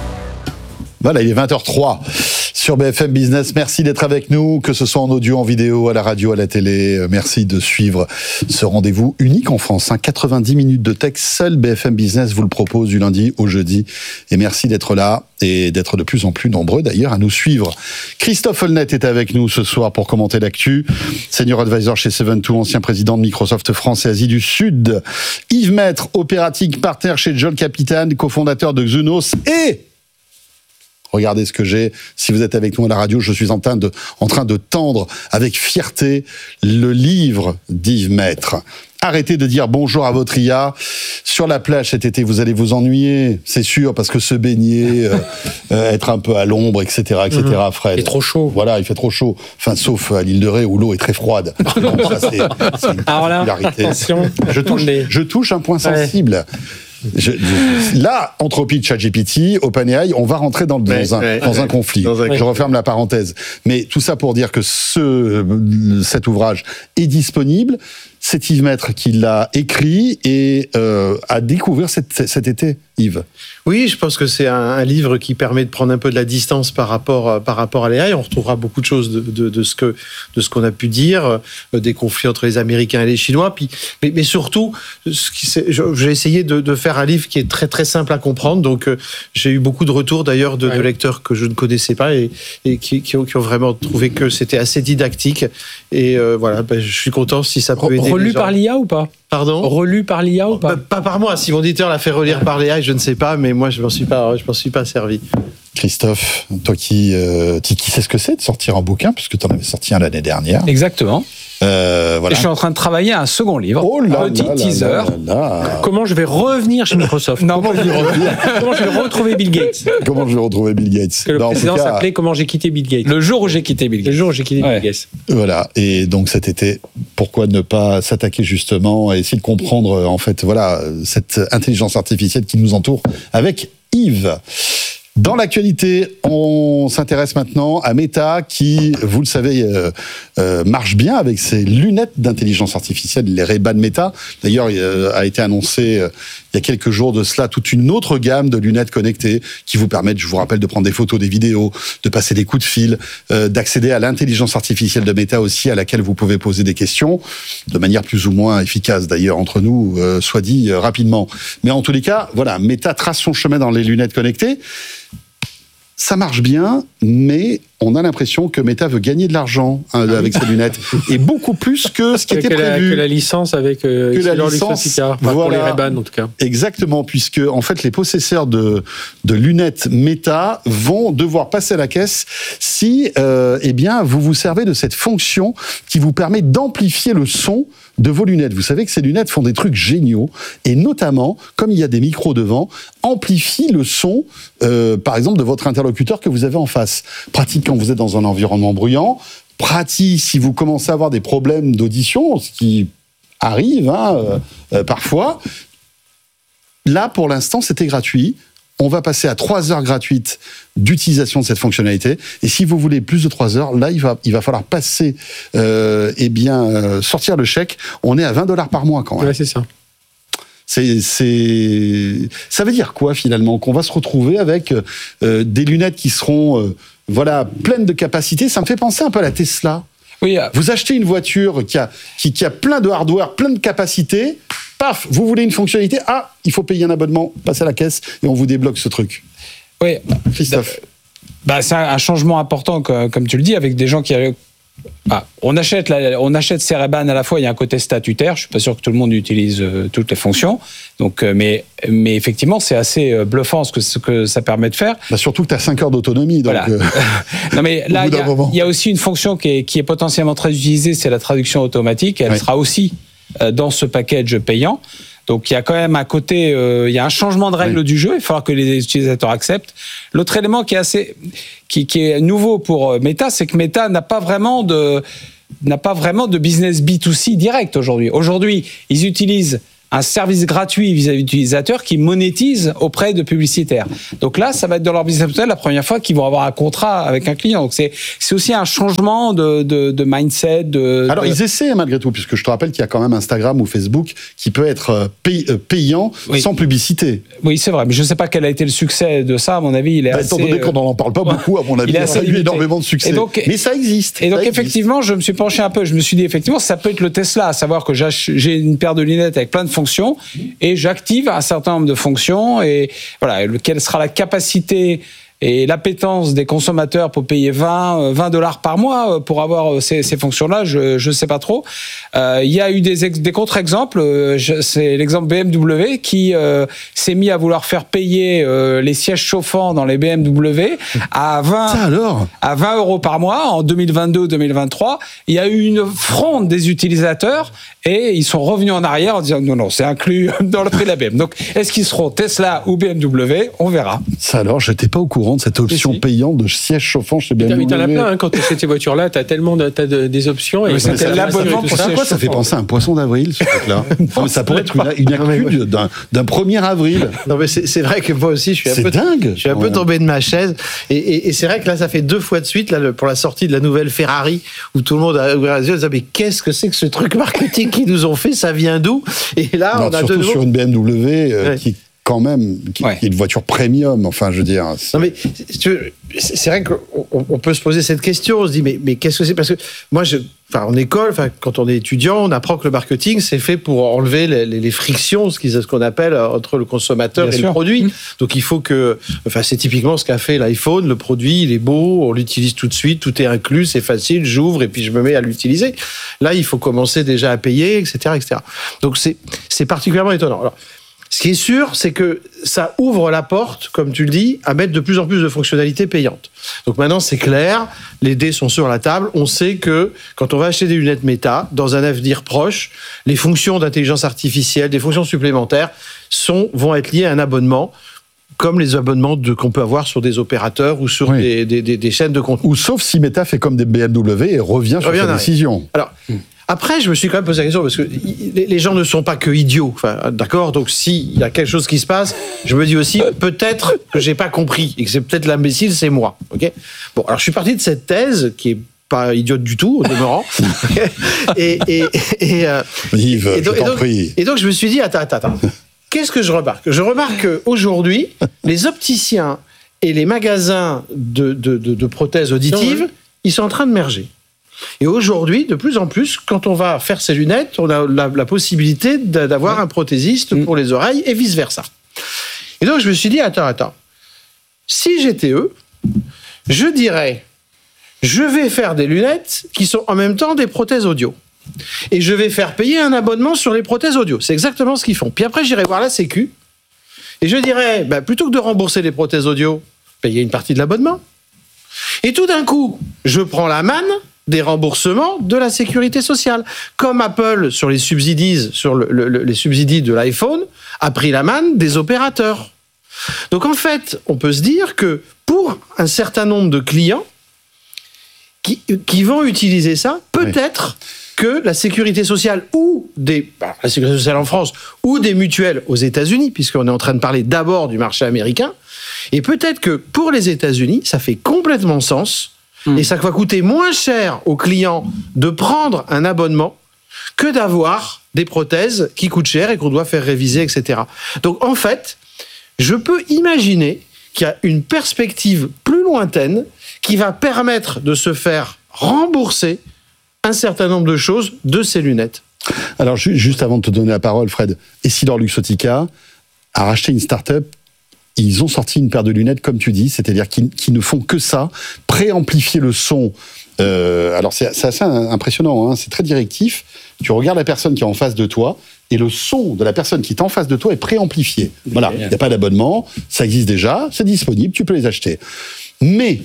Voilà, il est vingt heures zéro trois sur B F M Business. Merci d'être avec nous, que ce soit en audio, en vidéo, à la radio, à la télé. Merci de suivre ce rendez-vous unique en France. Hein. quatre-vingt-dix minutes de tech, seul B F M Business vous le propose du lundi au jeudi. Et merci d'être là et d'être de plus en plus nombreux d'ailleurs à nous suivre. Christophe Holnet est avec nous ce soir pour commenter l'actu. Senior advisor chez Seven Two, ancien président de Microsoft France et Asie du Sud. Yves Maître, operating partner chez John Capitan, cofondateur de Xunos et... Regardez ce que j'ai. Si vous êtes avec nous à la radio, je suis en train de, en train de tendre avec fierté le livre d'Yves Maître. Arrêtez de dire bonjour à votre I A. Sur la plage cet été, vous allez vous ennuyer, c'est sûr, parce que se baigner, euh, euh, être un peu à l'ombre, et cetera, et cetera, Fred. Il fait trop chaud. Voilà, il fait trop chaud. Enfin, sauf à l'île de Ré où l'eau est très froide. Donc, ça, c'est, c'est une Alors là, attention. Je touche, je touche un point sensible. Ouais. Je, je, là, Anthropic, ChatGPT, OpenAI, on va rentrer dans, dans, ouais, un, ouais, dans ouais, un conflit. Dans un... Je referme la parenthèse. Mais tout ça pour dire que ce, cet ouvrage est disponible. C'est Yves Maître qui l'a écrit et euh, à découvrir cet, cet été, Yves. Oui, je pense que c'est un, un livre qui permet de prendre un peu de la distance par rapport, par rapport à l'A I. On retrouvera beaucoup de choses de, de, de, ce, que, de ce qu'on a pu dire, euh, des conflits entre les Américains et les Chinois. Puis, mais, mais surtout, ce qui, c'est, j'ai essayé de, de faire un livre qui est très, très simple à comprendre. Donc, euh, j'ai eu beaucoup de retours d'ailleurs de, ouais. de lecteurs que je ne connaissais pas et, et qui, qui, ont, qui ont vraiment trouvé que c'était assez didactique. Et euh, voilà, ben, je suis content si ça peut aider. Relu par l'I A ou pas ? Pardon ? Relu par l'I A ou pas ? Pas, pas par moi. Si mon éditeur l'a fait relire par l'A I, je ne sais pas, mais moi, je m'en suis pas, je m'en suis pas servi. Christophe, toi qui, euh, qui sais ce que c'est de sortir un bouquin, puisque tu en avais sorti un l'année dernière. Exactement. Euh, voilà. Et je suis en train de travailler à un second livre. Oh là petit là teaser. Là là là. Comment je vais revenir chez Microsoft ? Non, comment, je vais comment je vais retrouver Bill Gates ? Comment je vais retrouver Bill Gates ? Que le non, précédent cas... s'appelait Comment j'ai quitté Bill Gates. Le jour où j'ai quitté Bill Gates. Le jour où j'ai quitté ouais. Bill Gates. Voilà. Et donc cet été, pourquoi ne pas s'attaquer justement et essayer de comprendre en fait, voilà, cette intelligence artificielle qui nous entoure avec Yves. Dans l'actualité, on s'intéresse maintenant à Meta qui, vous le savez, euh, euh, marche bien avec ses lunettes d'intelligence artificielle, les Ray-Ban Meta. D'ailleurs, il euh, a été annoncé euh, il y a quelques jours de cela toute une autre gamme de lunettes connectées qui vous permettent, je vous rappelle, de prendre des photos, des vidéos, de passer des coups de fil, euh, d'accéder à l'intelligence artificielle de Meta aussi, à laquelle vous pouvez poser des questions, de manière plus ou moins efficace d'ailleurs entre nous, euh, soit dit euh, rapidement. Mais en tous les cas, voilà, Meta trace son chemin dans les lunettes connectées. Ça marche bien, mais on a l'impression que Meta veut gagner de l'argent hein, avec ses lunettes, et beaucoup plus que ce qui que était la, prévu. Que la licence avec euh, que la licence, enfin, voilà, pour les Ray-Ban en tout cas. Exactement, puisque en fait les possesseurs de de lunettes Meta vont devoir passer à la caisse si, euh, eh bien, vous vous servez de cette fonction qui vous permet d'amplifier le son de vos lunettes. Vous savez que ces lunettes font des trucs géniaux, et notamment, comme il y a des micros devant, amplifient le son, euh, par exemple, de votre interlocuteur que vous avez en face. Pratique quand vous êtes dans un environnement bruyant, pratique si vous commencez à avoir des problèmes d'audition, ce qui arrive hein, euh, euh, parfois. Là, pour l'instant, c'était gratuit. on va passer à trois heures gratuites d'utilisation de cette fonctionnalité. Et si vous voulez plus de trois heures, là, il va, il va falloir passer, euh, eh bien, euh, sortir le chèque. On est à vingt dollars par mois quand même. Ouais, c'est ça. C'est, c'est, ça veut dire quoi finalement? Qu'on va se retrouver avec euh, des lunettes qui seront, euh, voilà, pleines de capacité. Ça me fait penser un peu à la Tesla. Oui. Vous achetez une voiture qui a, qui, qui a plein de hardware, plein de capacités. Paf, vous voulez une fonctionnalité. Ah, il faut payer un abonnement, passez à la caisse et on vous débloque ce truc. Oui, Christophe. Bah, c'est un changement important, comme tu le dis, avec des gens qui. Ah, on achète, la, on achète ces Ray-Ban à la fois. Il y a un côté statutaire. Je suis pas sûr que tout le monde utilise euh, toutes les fonctions. Donc, euh, mais, mais effectivement, c'est assez euh, bluffant ce que, ce que ça permet de faire. Bah surtout que tu as cinq heures d'autonomie. Donc, voilà. euh, non, mais là, il y, y a aussi une fonction qui est, qui est potentiellement très utilisée, c'est la traduction automatique. Elle oui. sera aussi euh, dans ce package payant. Donc il y a quand même un côté, euh, il y a un changement de règle oui. du jeu. Il va falloir que les utilisateurs acceptent. L'autre élément qui est assez, qui, qui est nouveau pour Meta, c'est que Meta n'a pas vraiment de, n'a pas vraiment de business B deux C direct aujourd'hui. Aujourd'hui, ils utilisent un service gratuit vis-à-vis d'utilisateurs qui monétise auprès de publicitaires. Donc là, ça va être dans leur business model la première fois qu'ils vont avoir un contrat avec un client. Donc c'est, c'est aussi un changement de, de, de mindset. De, Alors de... ils essaient malgré tout, puisque je te rappelle qu'il y a quand même Instagram ou Facebook qui peut être pay, payant oui. sans publicité. Oui, c'est vrai, mais je ne sais pas quel a été le succès de ça. À mon avis, il est bah, assez... Étant donné qu'on n'en parle pas beaucoup, à mon avis, il, il a eu énormément de succès. Donc, mais ça existe. Et donc ça effectivement, existe. je me suis penché un peu. Je me suis dit effectivement, ça peut être le Tesla, à savoir que j'ai une paire de lunettes avec plein de fonctions et j'active un certain nombre de fonctions et voilà, quelle sera la capacité et l'appétence des consommateurs pour payer vingt dollars par mois pour avoir ces, ces fonctions-là, je je sais pas trop. Euh, il y a eu des, ex, des contre-exemples. C'est l'exemple B M W qui euh, s'est mis à vouloir faire payer euh, les sièges chauffants dans les B M W à vingt Ça alors à vingt euros par mois en deux mille vingt-deux deux mille vingt-trois. Il y a eu une fronde des utilisateurs et ils sont revenus en arrière en disant non non c'est inclus dans le prix de la B M. Donc est-ce qu'ils seront Tesla ou B M W? On verra. Ça alors, j'étais pas au courant de cette option si. payante de siège chauffant chez B M W. Mais t'en as plein, hein, quand tu achètes ces voitures-là, t'as tellement de, t'as de, des options. Et c'est l'abonnement pour ça. Ça fait penser à un poisson d'avril, ce truc-là. Non, ça pourrait être une, une actu d'un, d'un premier avril. Non, mais c'est, c'est vrai que moi aussi, je suis un c'est peu, dingue. Je suis un peu tombé de ma chaise. Et, et, et c'est vrai que là, ça fait deux fois de suite, là, pour la sortie de la nouvelle Ferrari, où tout le monde a ouvert les yeux, mais qu'est-ce que c'est que ce truc marketing qu'ils nous ont fait? Ça vient d'où? Et là, non, on a surtout de nouveau... sur une B M W euh, ouais. qui quand même, qui, ouais. qui est une voiture premium, enfin, je veux dire. C'est... Non, mais tu veux, c'est vrai qu'on on peut se poser cette question, on se dit, mais, mais qu'est-ce que c'est? Parce que moi, je, enfin, en école, enfin, quand on est étudiant, on apprend que le marketing, c'est fait pour enlever les, les, les frictions, ce, qui, ce qu'on appelle entre le consommateur Bien et sûr. le produit. Mmh. Donc, il faut que, enfin, c'est typiquement ce qu'a fait l'iPhone, le produit, il est beau, on l'utilise tout de suite, tout est inclus, c'est facile, j'ouvre et puis je me mets à l'utiliser. Là, il faut commencer déjà à payer, et cetera, et cetera. Donc, c'est, c'est particulièrement étonnant. Alors, ce qui est sûr, c'est que ça ouvre la porte, comme tu le dis, à mettre de plus en plus de fonctionnalités payantes. Donc maintenant, c'est clair, les dés sont sur la table. On sait que quand on va acheter des lunettes Meta, dans un avenir proche, les fonctions d'intelligence artificielle, des fonctions supplémentaires, sont, vont être liées à un abonnement, comme les abonnements de, qu'on peut avoir sur des opérateurs ou sur oui. des, des, des, des chaînes de contenu. Ou sauf si Meta fait comme des B M W et revient sur sa décision. Alors... Hum. Après, je me suis quand même posé la question, parce que les gens ne sont pas que idiots, enfin, d'accord? Donc, s'il y a quelque chose qui se passe, je me dis aussi, peut-être que j'ai pas compris, et que c'est peut-être l'imbécile, c'est moi, ok? Bon, alors, je suis parti de cette thèse, qui est pas idiote du tout, au demeurant. et, et, et, euh, Yves, et, donc, je t'en et, donc, prie. et donc, je me suis dit, attends, attends, attends. Qu'est-ce que je remarque? Je remarque qu'aujourd'hui, les opticiens et les magasins de, de, de, de prothèses auditives, ils sont en train de merger. Et aujourd'hui, de plus en plus, quand on va faire ses lunettes, on a la, la possibilité d'avoir un prothésiste pour les oreilles et vice-versa. Et donc, je me suis dit, attends, attends. Si j'étais eux, je dirais, je vais faire des lunettes qui sont en même temps des prothèses audio. Et je vais faire payer un abonnement sur les prothèses audio. C'est exactement ce qu'ils font. Puis après, j'irai voir la Sécu. Et je dirais, bah, plutôt que de rembourser les prothèses audio, payer une partie de l'abonnement. Et tout d'un coup, je prends la manne des remboursements de la sécurité sociale. Comme Apple, sur les subsidies, sur le, le, les subsidies de l'iPhone, a pris la manne des opérateurs. Donc en fait, on peut se dire que pour un certain nombre de clients qui, qui vont utiliser ça, peut-être que la sécurité sociale ou des bah, la sécurité sociale en France ou des mutuelles aux États-Unis, puisqu'on est en train de parler d'abord du marché américain. Et peut-être que pour les États-Unis, ça fait complètement sens mmh. et ça va coûter moins cher aux clients de prendre un abonnement que d'avoir des prothèses qui coûtent cher et qu'on doit faire réviser, et cetera. Donc en fait, je peux imaginer qu'il y a une perspective plus lointaine qui va permettre de se faire rembourser un certain nombre de choses de ces lunettes. Alors, juste avant de te donner la parole, Fred, EssilorLuxottica a racheté une start-up. Ils ont sorti une paire de lunettes, comme tu dis, c'est-à-dire qu'ils, qu'ils ne font que ça, préamplifier le son. Euh, alors, c'est, c'est assez impressionnant, hein, c'est très directif. Tu regardes la personne qui est en face de toi, et le son de la personne qui est en face de toi est préamplifié. Voilà, il n'y a pas d'abonnement, ça existe déjà, c'est disponible, tu peux les acheter. Mais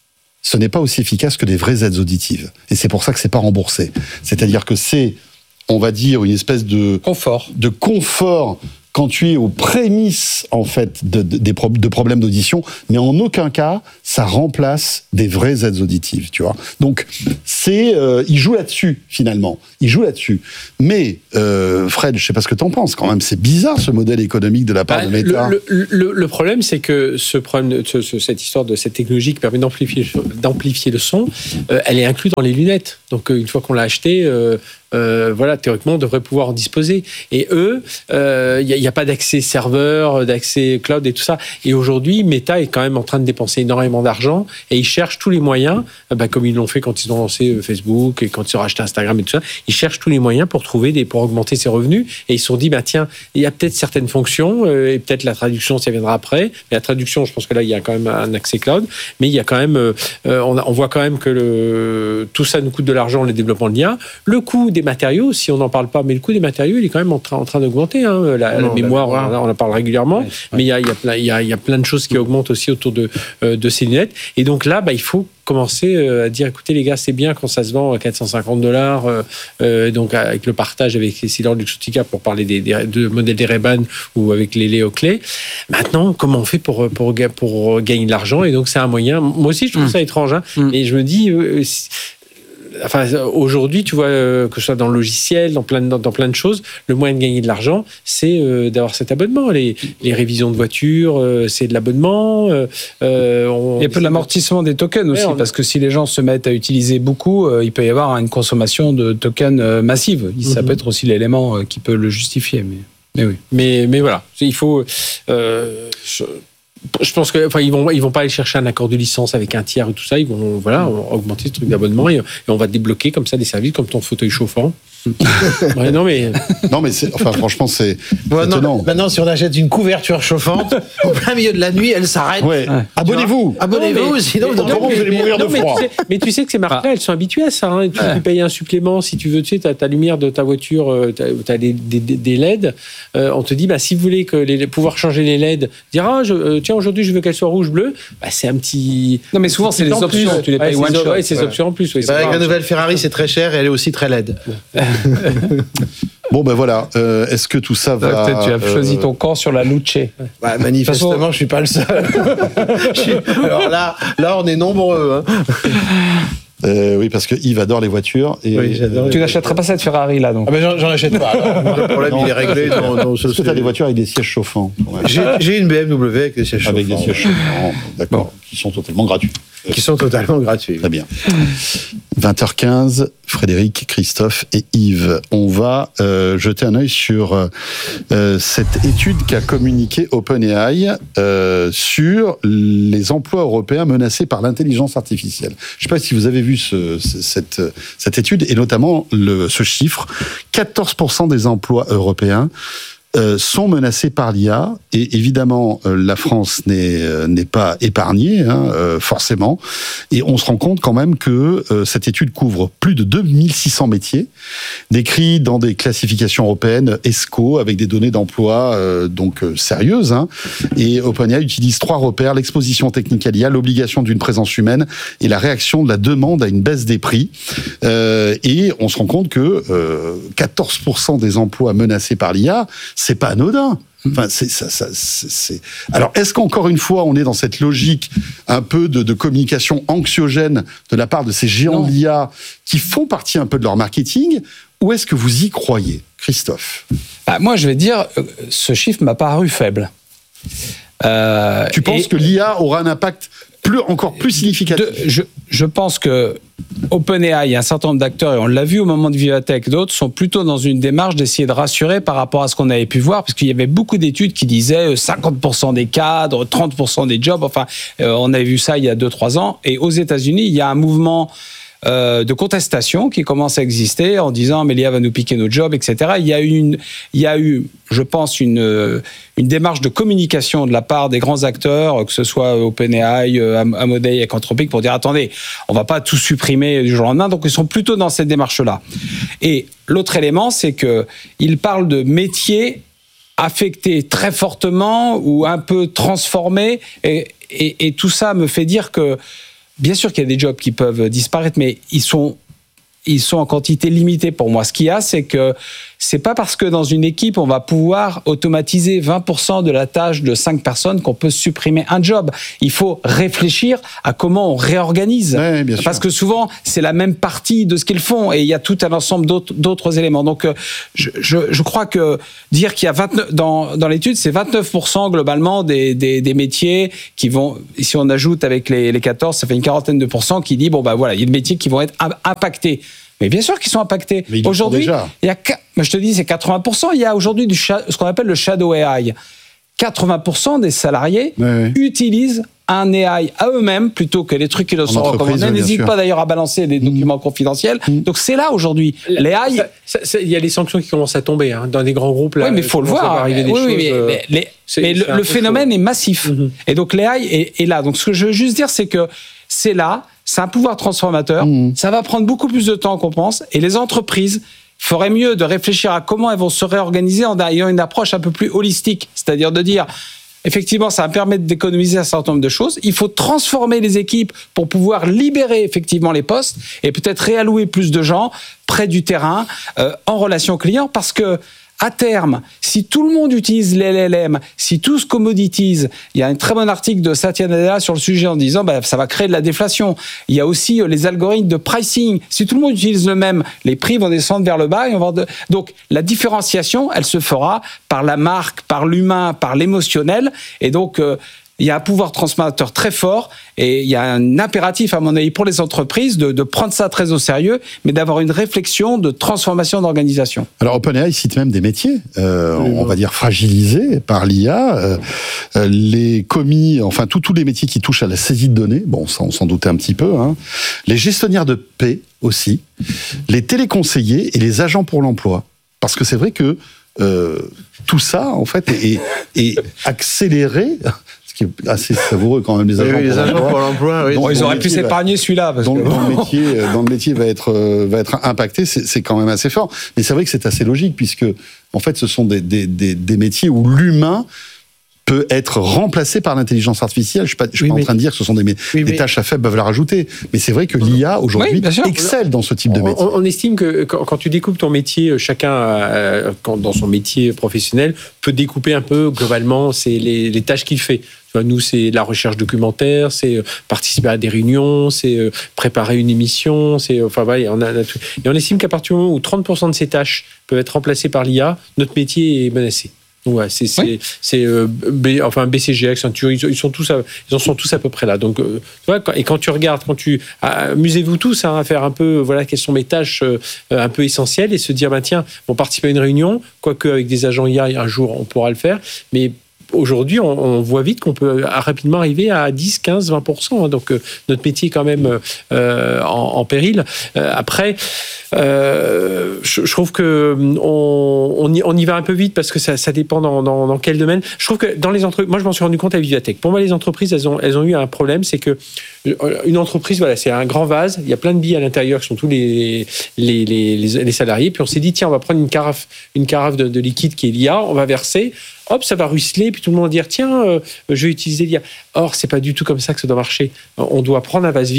ce n'est pas aussi efficace que des vraies aides auditives. Et c'est pour ça que c'est pas remboursé. C'est-à-dire que c'est, on va dire, une espèce de confort, de confort quand tu es aux prémices, en fait, de, de, de, de problèmes d'audition, mais en aucun cas, ça remplace des vraies aides auditives, tu vois. Donc, c'est, euh, il joue là-dessus, finalement. Il joue là-dessus. Mais, euh, Fred, je sais pas ce que t'en penses, quand même, c'est bizarre, ce modèle économique de la part bah, de Meta. Le, le, le, le problème, c'est que ce problème, ce, ce, cette histoire de cette technologie qui permet d'amplifier, d'amplifier le son, euh, elle est inclue dans les lunettes. Donc, une fois qu'on l'a acheté, euh, Euh, voilà, théoriquement, on devrait pouvoir en disposer. Et eux, il euh, n'y a, a pas d'accès serveur, d'accès cloud et tout ça. Et aujourd'hui, Meta est quand même en train de dépenser énormément d'argent et ils cherchent tous les moyens, euh, bah, comme ils l'ont fait quand ils ont lancé Facebook et quand ils ont racheté Instagram et tout ça. Ils cherchent tous les moyens pour trouver des, pour augmenter ses revenus. Et ils se sont dit, bah tiens, il y a peut-être certaines fonctions euh, et peut-être la traduction, ça viendra après. Mais la traduction, je pense que là, il y a quand même un accès cloud. Mais il y a quand même, euh, on, a, on voit quand même que le, tout ça nous coûte de l'argent, le développement de l'I A. Le coût des matériaux, si on n'en parle pas, mais le coût des matériaux, il est quand même en train, en train d'augmenter. Hein. La, non, la mémoire, on, on en parle régulièrement, ouais, ouais. mais il y a, il y, a plein, il y, a, il y a plein de choses qui augmentent aussi autour de, euh, de ces lunettes. Et donc là, bah, il faut commencer à dire, écoutez les gars, c'est bien quand ça se vend à quatre cent cinquante dollars, euh, euh, donc avec le partage avec EssilorLuxottica pour parler des, des de modèles des Ray-Ban ou avec les Leo Clay. Maintenant, comment on fait pour, pour, pour gagner de l'argent? Et donc c'est un moyen. Moi aussi, je trouve mmh. ça étrange. Hein. Mmh. Et je me dis... Euh, si, Enfin, aujourd'hui, tu vois, euh, que ce soit dans le logiciel, dans plein de, dans, dans plein de choses, le moyen de gagner de l'argent, c'est euh, d'avoir cet abonnement. Les, les révisions de voitures, euh, c'est de l'abonnement. Euh, on, il y a peu de l'amortissement des tokens aussi, ouais, on... parce que si les gens se mettent à utiliser beaucoup, euh, il peut y avoir une consommation de tokens euh, massive. Ça mm-hmm. peut être aussi l'élément euh, qui peut le justifier. Mais, mais oui. Mais, mais voilà, il faut... Euh, je... Je pense que, enfin, ils vont, ils vont pas aller chercher un accord de licence avec un tiers et tout ça. Ils vont, voilà, augmenter ce truc d'abonnement et, et on va débloquer comme ça des services comme ton fauteuil chauffant. Ouais, non mais, non mais c'est, enfin franchement c'est ouais, étonnant. Maintenant, si on achète une couverture chauffante au plein milieu de la nuit, elle s'arrête. Ouais. Ouais. Abonnez-vous. Abonnez-vous. Mais, sinon, mais, non, vous allez mourir de froid. Mais tu, sais, mais tu sais que ces marques-là, elles sont habituées à ça. Hein. Tu, ouais. tu payes un supplément si tu veux. Tu sais, t'as ta lumière de ta voiture, t'as, t'as des, des, des L E D. Euh, on te dit, bah si vous voulez que les, pouvoir changer les L E D, dire ah, je, euh, tiens aujourd'hui je veux qu'elle soit rouge bleu. Bah c'est un petit. Non mais souvent c'est les options. Plus. Tu les payes ouais, one shot. Ouais, c'est les options en plus. Ouais, bah, avec la nouvelle Ferrari, c'est très cher et elle est aussi très L E D. Bon ben voilà, euh, est-ce que tout ça va... Peut-être tu as euh... choisi ton camp sur la Luce. Bah, manifestement, façon... je suis pas le seul. suis... Alors là, là, on est nombreux. Hein. Euh, oui, parce que Yves adore les voitures. Et oui, j'adore. Tu n'achèteras pas cette Ferrari là, donc. Ah ben j'en, j'en achète pas. Alors, le problème, non. il est réglé. Dans, dans ce Est-ce que tu as des voitures avec des sièges chauffants? Ouais. J'ai, j'ai une B M W avec des sièges avec chauffants. Avec des sièges chauffants, d'accord, bon. Qui sont totalement gratuits. Qui sont totalement gratuits. Très bien. vingt heures quinze, Frédéric, Christophe et Yves. On va euh, jeter un œil sur euh, cette étude qu'a communiquée OpenAI euh, sur les emplois européens menacés par l'intelligence artificielle. Je ne sais pas si vous avez vu ce, cette, cette étude, et notamment le, ce chiffre. quatorze pour cent des emplois européens Euh, sont menacés par l'I A, et évidemment euh, la France n'est euh, n'est pas épargnée, hein, euh, forcément, et on se rend compte quand même que euh, cette étude couvre plus de deux mille six cents métiers décrits dans des classifications européennes E S C O avec des données d'emploi euh, donc euh, sérieuses, hein, et OpenAI utilise trois repères: l'exposition technique à l'I A, l'obligation d'une présence humaine et la réaction de la demande à une baisse des prix, euh, et on se rend compte que euh, quatorze pour cent des emplois menacés par l'I A, c'est pas anodin. Enfin, c'est ça, ça c'est, c'est. Alors, est-ce qu'encore une fois, on est dans cette logique un peu de, de communication anxiogène de la part de ces géants de l'I A qui font partie un peu de leur marketing, ou est-ce que vous y croyez, Christophe ? Bah, moi, je vais dire, ce chiffre m'a paru faible. Euh, tu penses que l'I A aura un impact plus, encore plus significatif ? de, je, je pense que OpenAI et un certain nombre d'acteurs, et on l'a vu au moment de Vivatech, d'autres sont plutôt dans une démarche d'essayer de rassurer par rapport à ce qu'on avait pu voir, parce qu'il y avait beaucoup d'études qui disaient cinquante pour cent des cadres, trente pour cent des jobs, enfin, euh, on avait vu ça il y a deux trois ans, et aux États-Unis, il y a un mouvement Euh, de contestation qui commence à exister en disant mais l'I A va nous piquer nos jobs, et cetera. Il y a eu, une, il y a eu je pense, une, une démarche de communication de la part des grands acteurs, que ce soit OpenAI, Amodei, Anthropic, pour dire attendez, on va pas tout supprimer du jour au lendemain. Donc ils sont plutôt dans cette démarche-là. Et l'autre élément, c'est que ils parlent de métiers affectés très fortement ou un peu transformés, et, et, et tout ça me fait dire que bien sûr qu'il y a des jobs qui peuvent disparaître, mais ils sont, ils sont en quantité limitée pour moi. Ce qu'il y a, c'est que c'est pas parce que dans une équipe, on va pouvoir automatiser vingt pour cent de la tâche de cinq personnes qu'on peut supprimer un job. Il faut réfléchir à comment on réorganise. Ouais, bien sûr. Parce que souvent, c'est la même partie de ce qu'ils font et il y a tout un ensemble d'autres, d'autres éléments. Donc, je, je, je crois que dire qu'il y a vingt-neuf, dans, dans l'étude, c'est vingt-neuf pour cent globalement des, des, des métiers qui vont, si on ajoute avec les, les quatorze, ça fait une quarantaine de pourcents qui dit, bon, ben voilà, il y a des métiers qui vont être impactés. Mais bien sûr qu'ils sont impactés. Aujourd'hui, il y a, je te dis, c'est quatre-vingts pour cent. Il y a aujourd'hui du, ce qu'on appelle le shadow A I. quatre-vingts pour cent des salariés ouais, ouais. utilisent un A I à eux-mêmes plutôt que les trucs qui leur sont recommandés. N'hésite pas d'ailleurs à balancer des documents mmh. confidentiels. Mmh. Donc c'est là aujourd'hui. Les A I, il y a les sanctions qui commencent à tomber hein, dans des grands groupes. Là, oui, mais il faut le voir. Des oui, oui, mais, mais, les, c'est, mais c'est le, le phénomène chaud. Est massif. Mmh. Et donc l'A I est, est là. Donc ce que je veux juste dire, c'est que c'est là. C'est un pouvoir transformateur. Mmh. Ça va prendre beaucoup plus de temps qu'on pense. Et les entreprises feraient mieux de réfléchir à comment elles vont se réorganiser en ayant une approche un peu plus holistique. C'est-à-dire de dire, effectivement, ça va permettre d'économiser un certain nombre de choses. Il faut transformer les équipes pour pouvoir libérer effectivement les postes et peut-être réallouer plus de gens près du terrain, euh, en relation client, parce que à terme, si tout le monde utilise les L L M, si tout se commoditise, il y a un très bon article de Satya Nadella sur le sujet en disant bah, ça va créer de la déflation. Il y a aussi les algorithmes de pricing. Si tout le monde utilise le même, les prix vont descendre vers le bas. Et on va de... Donc la différenciation, elle se fera par la marque, par l'humain, par l'émotionnel. Et donc... Euh, il y a un pouvoir transformateur très fort et il y a un impératif, à mon avis, pour les entreprises de, de prendre ça très au sérieux, mais d'avoir une réflexion de transformation d'organisation. Alors, OpenAI cite même des métiers, euh, oui, on va dire fragilisés par l'I A, euh, euh, les commis, enfin, tous les métiers qui touchent à la saisie de données, bon, ça, on s'en doutait un petit peu, hein, les gestionnaires de paie aussi, les téléconseillers et les agents pour l'emploi. Parce que c'est vrai que euh, tout ça, en fait, est, est accéléré... qui est assez savoureux quand même, les agents, oui, les agents pour l'emploi. Oui. Bon, ils auraient pu s'épargner celui-là. Parce dont, que... dont, le métier, dont le métier va être, va être impacté, c'est, c'est quand même assez fort. Mais c'est vrai que c'est assez logique, puisque en fait, ce sont des, des, des, des métiers où l'humain peut être remplacé par l'intelligence artificielle. Je ne suis pas, je suis oui, pas mais... en train de dire que ce sont des, oui, des mais... tâches à faible valeur ajoutée. Mais c'est vrai que l'I A, aujourd'hui, oui, excelle dans ce type de métier. On, on estime que quand, quand tu découpes ton métier, chacun, euh, quand, dans son métier professionnel, peut découper un peu, globalement, c'est les, les tâches qu'il fait. Nous, c'est la recherche documentaire, c'est participer à des réunions, c'est préparer une émission, c'est enfin voilà, on a, on a tout. Et on estime qu'à partir du moment où trente pour cent de ces tâches peuvent être remplacées par l'I A, notre métier est menacé. Ouais, c'est c'est oui. c'est euh, B, enfin B C G, Accenture, ils, ils sont tous à, ils en sont tous à peu près là. Donc euh, tu vois, quand, et quand tu regardes, quand tu ah, amusez-vous tous hein, à faire un peu voilà quelles sont mes tâches euh, un peu essentielles et se dire bah tiens, on participe à une réunion, quoique avec des agents I A un jour on pourra le faire, mais aujourd'hui, on, on voit vite qu'on peut rapidement arriver à dix, quinze, vingt pour cent. Donc, euh, notre métier est quand même euh, en, en péril. Euh, après, euh, je, je trouve que on, on, y, on y va un peu vite parce que ça, ça dépend dans, dans, dans quel domaine. Je trouve que dans les entreprises, moi, je m'en suis rendu compte à Vivatech. Pour moi, les entreprises, elles ont, elles ont eu un problème, c'est que une entreprise, voilà, c'est un grand vase. Il y a plein de billes à l'intérieur qui sont tous les les, les, les, les salariés. Puis on s'est dit, tiens, on va prendre une carafe, une carafe de, de liquide qui est l'I A, on va verser. Hop, ça va ruisseler, puis tout le monde va dire tiens, euh, je vais utiliser l'I A. Or, c'est pas du tout comme ça que ça doit marcher. On doit prendre un vase vide,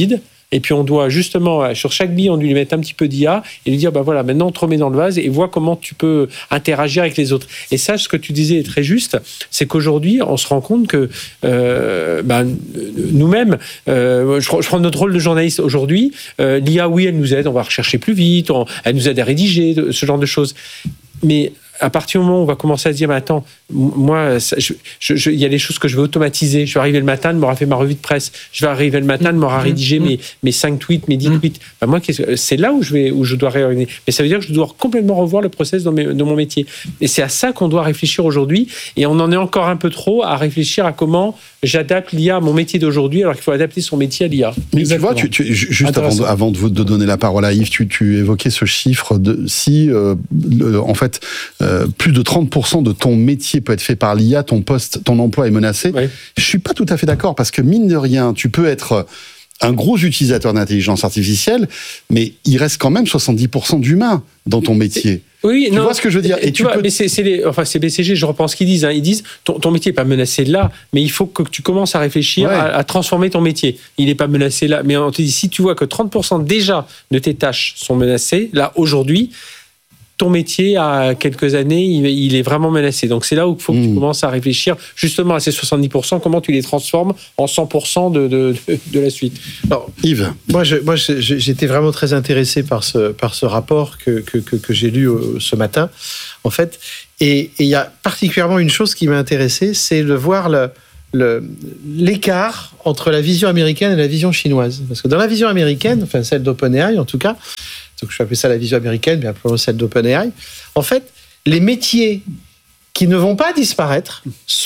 Et puis on doit justement, sur chaque bille, on doit lui mettre un petit peu d'I A et lui dire, bah voilà, maintenant on te remet dans le vase et vois comment tu peux interagir avec les autres. Et ça, ce que tu disais est très juste, c'est qu'aujourd'hui, on se rend compte que euh, bah, nous-mêmes, euh, je, je prends notre rôle de journaliste aujourd'hui, euh, l'I A, oui, elle nous aide, on va rechercher plus vite, on, elle nous aide à rédiger, ce genre de choses. Mais à partir du moment où on va commencer à se dire, bah, attends, moi, ça, je, je, je, il y a des choses que je vais automatiser. Je vais arriver le matin, elle m'aura fait ma revue de presse. Je vais arriver le matin, elle m'aura rédigé mes, mes cinq tweets, mes dix tweets. Bah, moi, c'est là où je, vais, où je dois réorganiser. Mais ça veut dire que je dois complètement revoir le process dans, mes, dans mon métier. Et c'est à ça qu'on doit réfléchir aujourd'hui. Et on en est encore un peu trop à réfléchir à comment j'adapte l'I A à mon métier d'aujourd'hui, alors qu'il faut adapter son métier à l'I A. Mais tu vois, tu, tu, juste avant de, avant de, de donner la parole à Yves, tu, tu évoquais ce chiffre de si, euh, le, en fait, euh, plus de trente pour cent de ton métier peut être fait par l'I A, ton poste, ton emploi est menacé. Oui. Je suis pas tout à fait d'accord parce que mine de rien, tu peux être un gros utilisateur d'intelligence artificielle, mais il reste quand même soixante-dix pour cent d'humains dans ton métier. Oui, tu non, vois ce que je veux dire. Et tu, tu vois, peux... mais c'est, c'est les, enfin c'est B C G. Je reprends ce qu'ils disent. Hein. Ils disent ton, ton métier est pas menacé là, mais il faut que tu commences à réfléchir ouais. à, à transformer ton métier. Il est pas menacé là, mais on te dit si tu vois que trente pour cent déjà de tes tâches sont menacées là aujourd'hui. Ton métier, à quelques années, il est vraiment menacé. Donc, c'est là où il faut que mmh. tu commences à réfléchir justement à ces soixante-dix pour cent, comment tu les transformes en cent pour cent de, de, de, de la suite. Alors, Yves, moi, je, moi je, j'étais vraiment très intéressé par ce, par ce rapport que, que, que, que j'ai lu ce matin, en fait. Et il y a particulièrement une chose qui m'a intéressé, c'est de voir le, le, l'écart entre la vision américaine et la vision chinoise. Parce que dans la vision américaine, enfin celle d'OpenAI en tout cas, donc je vais appeler ça la vision américaine, mais appelons celle d'OpenAI. En fait, les métiers qui ne vont pas disparaître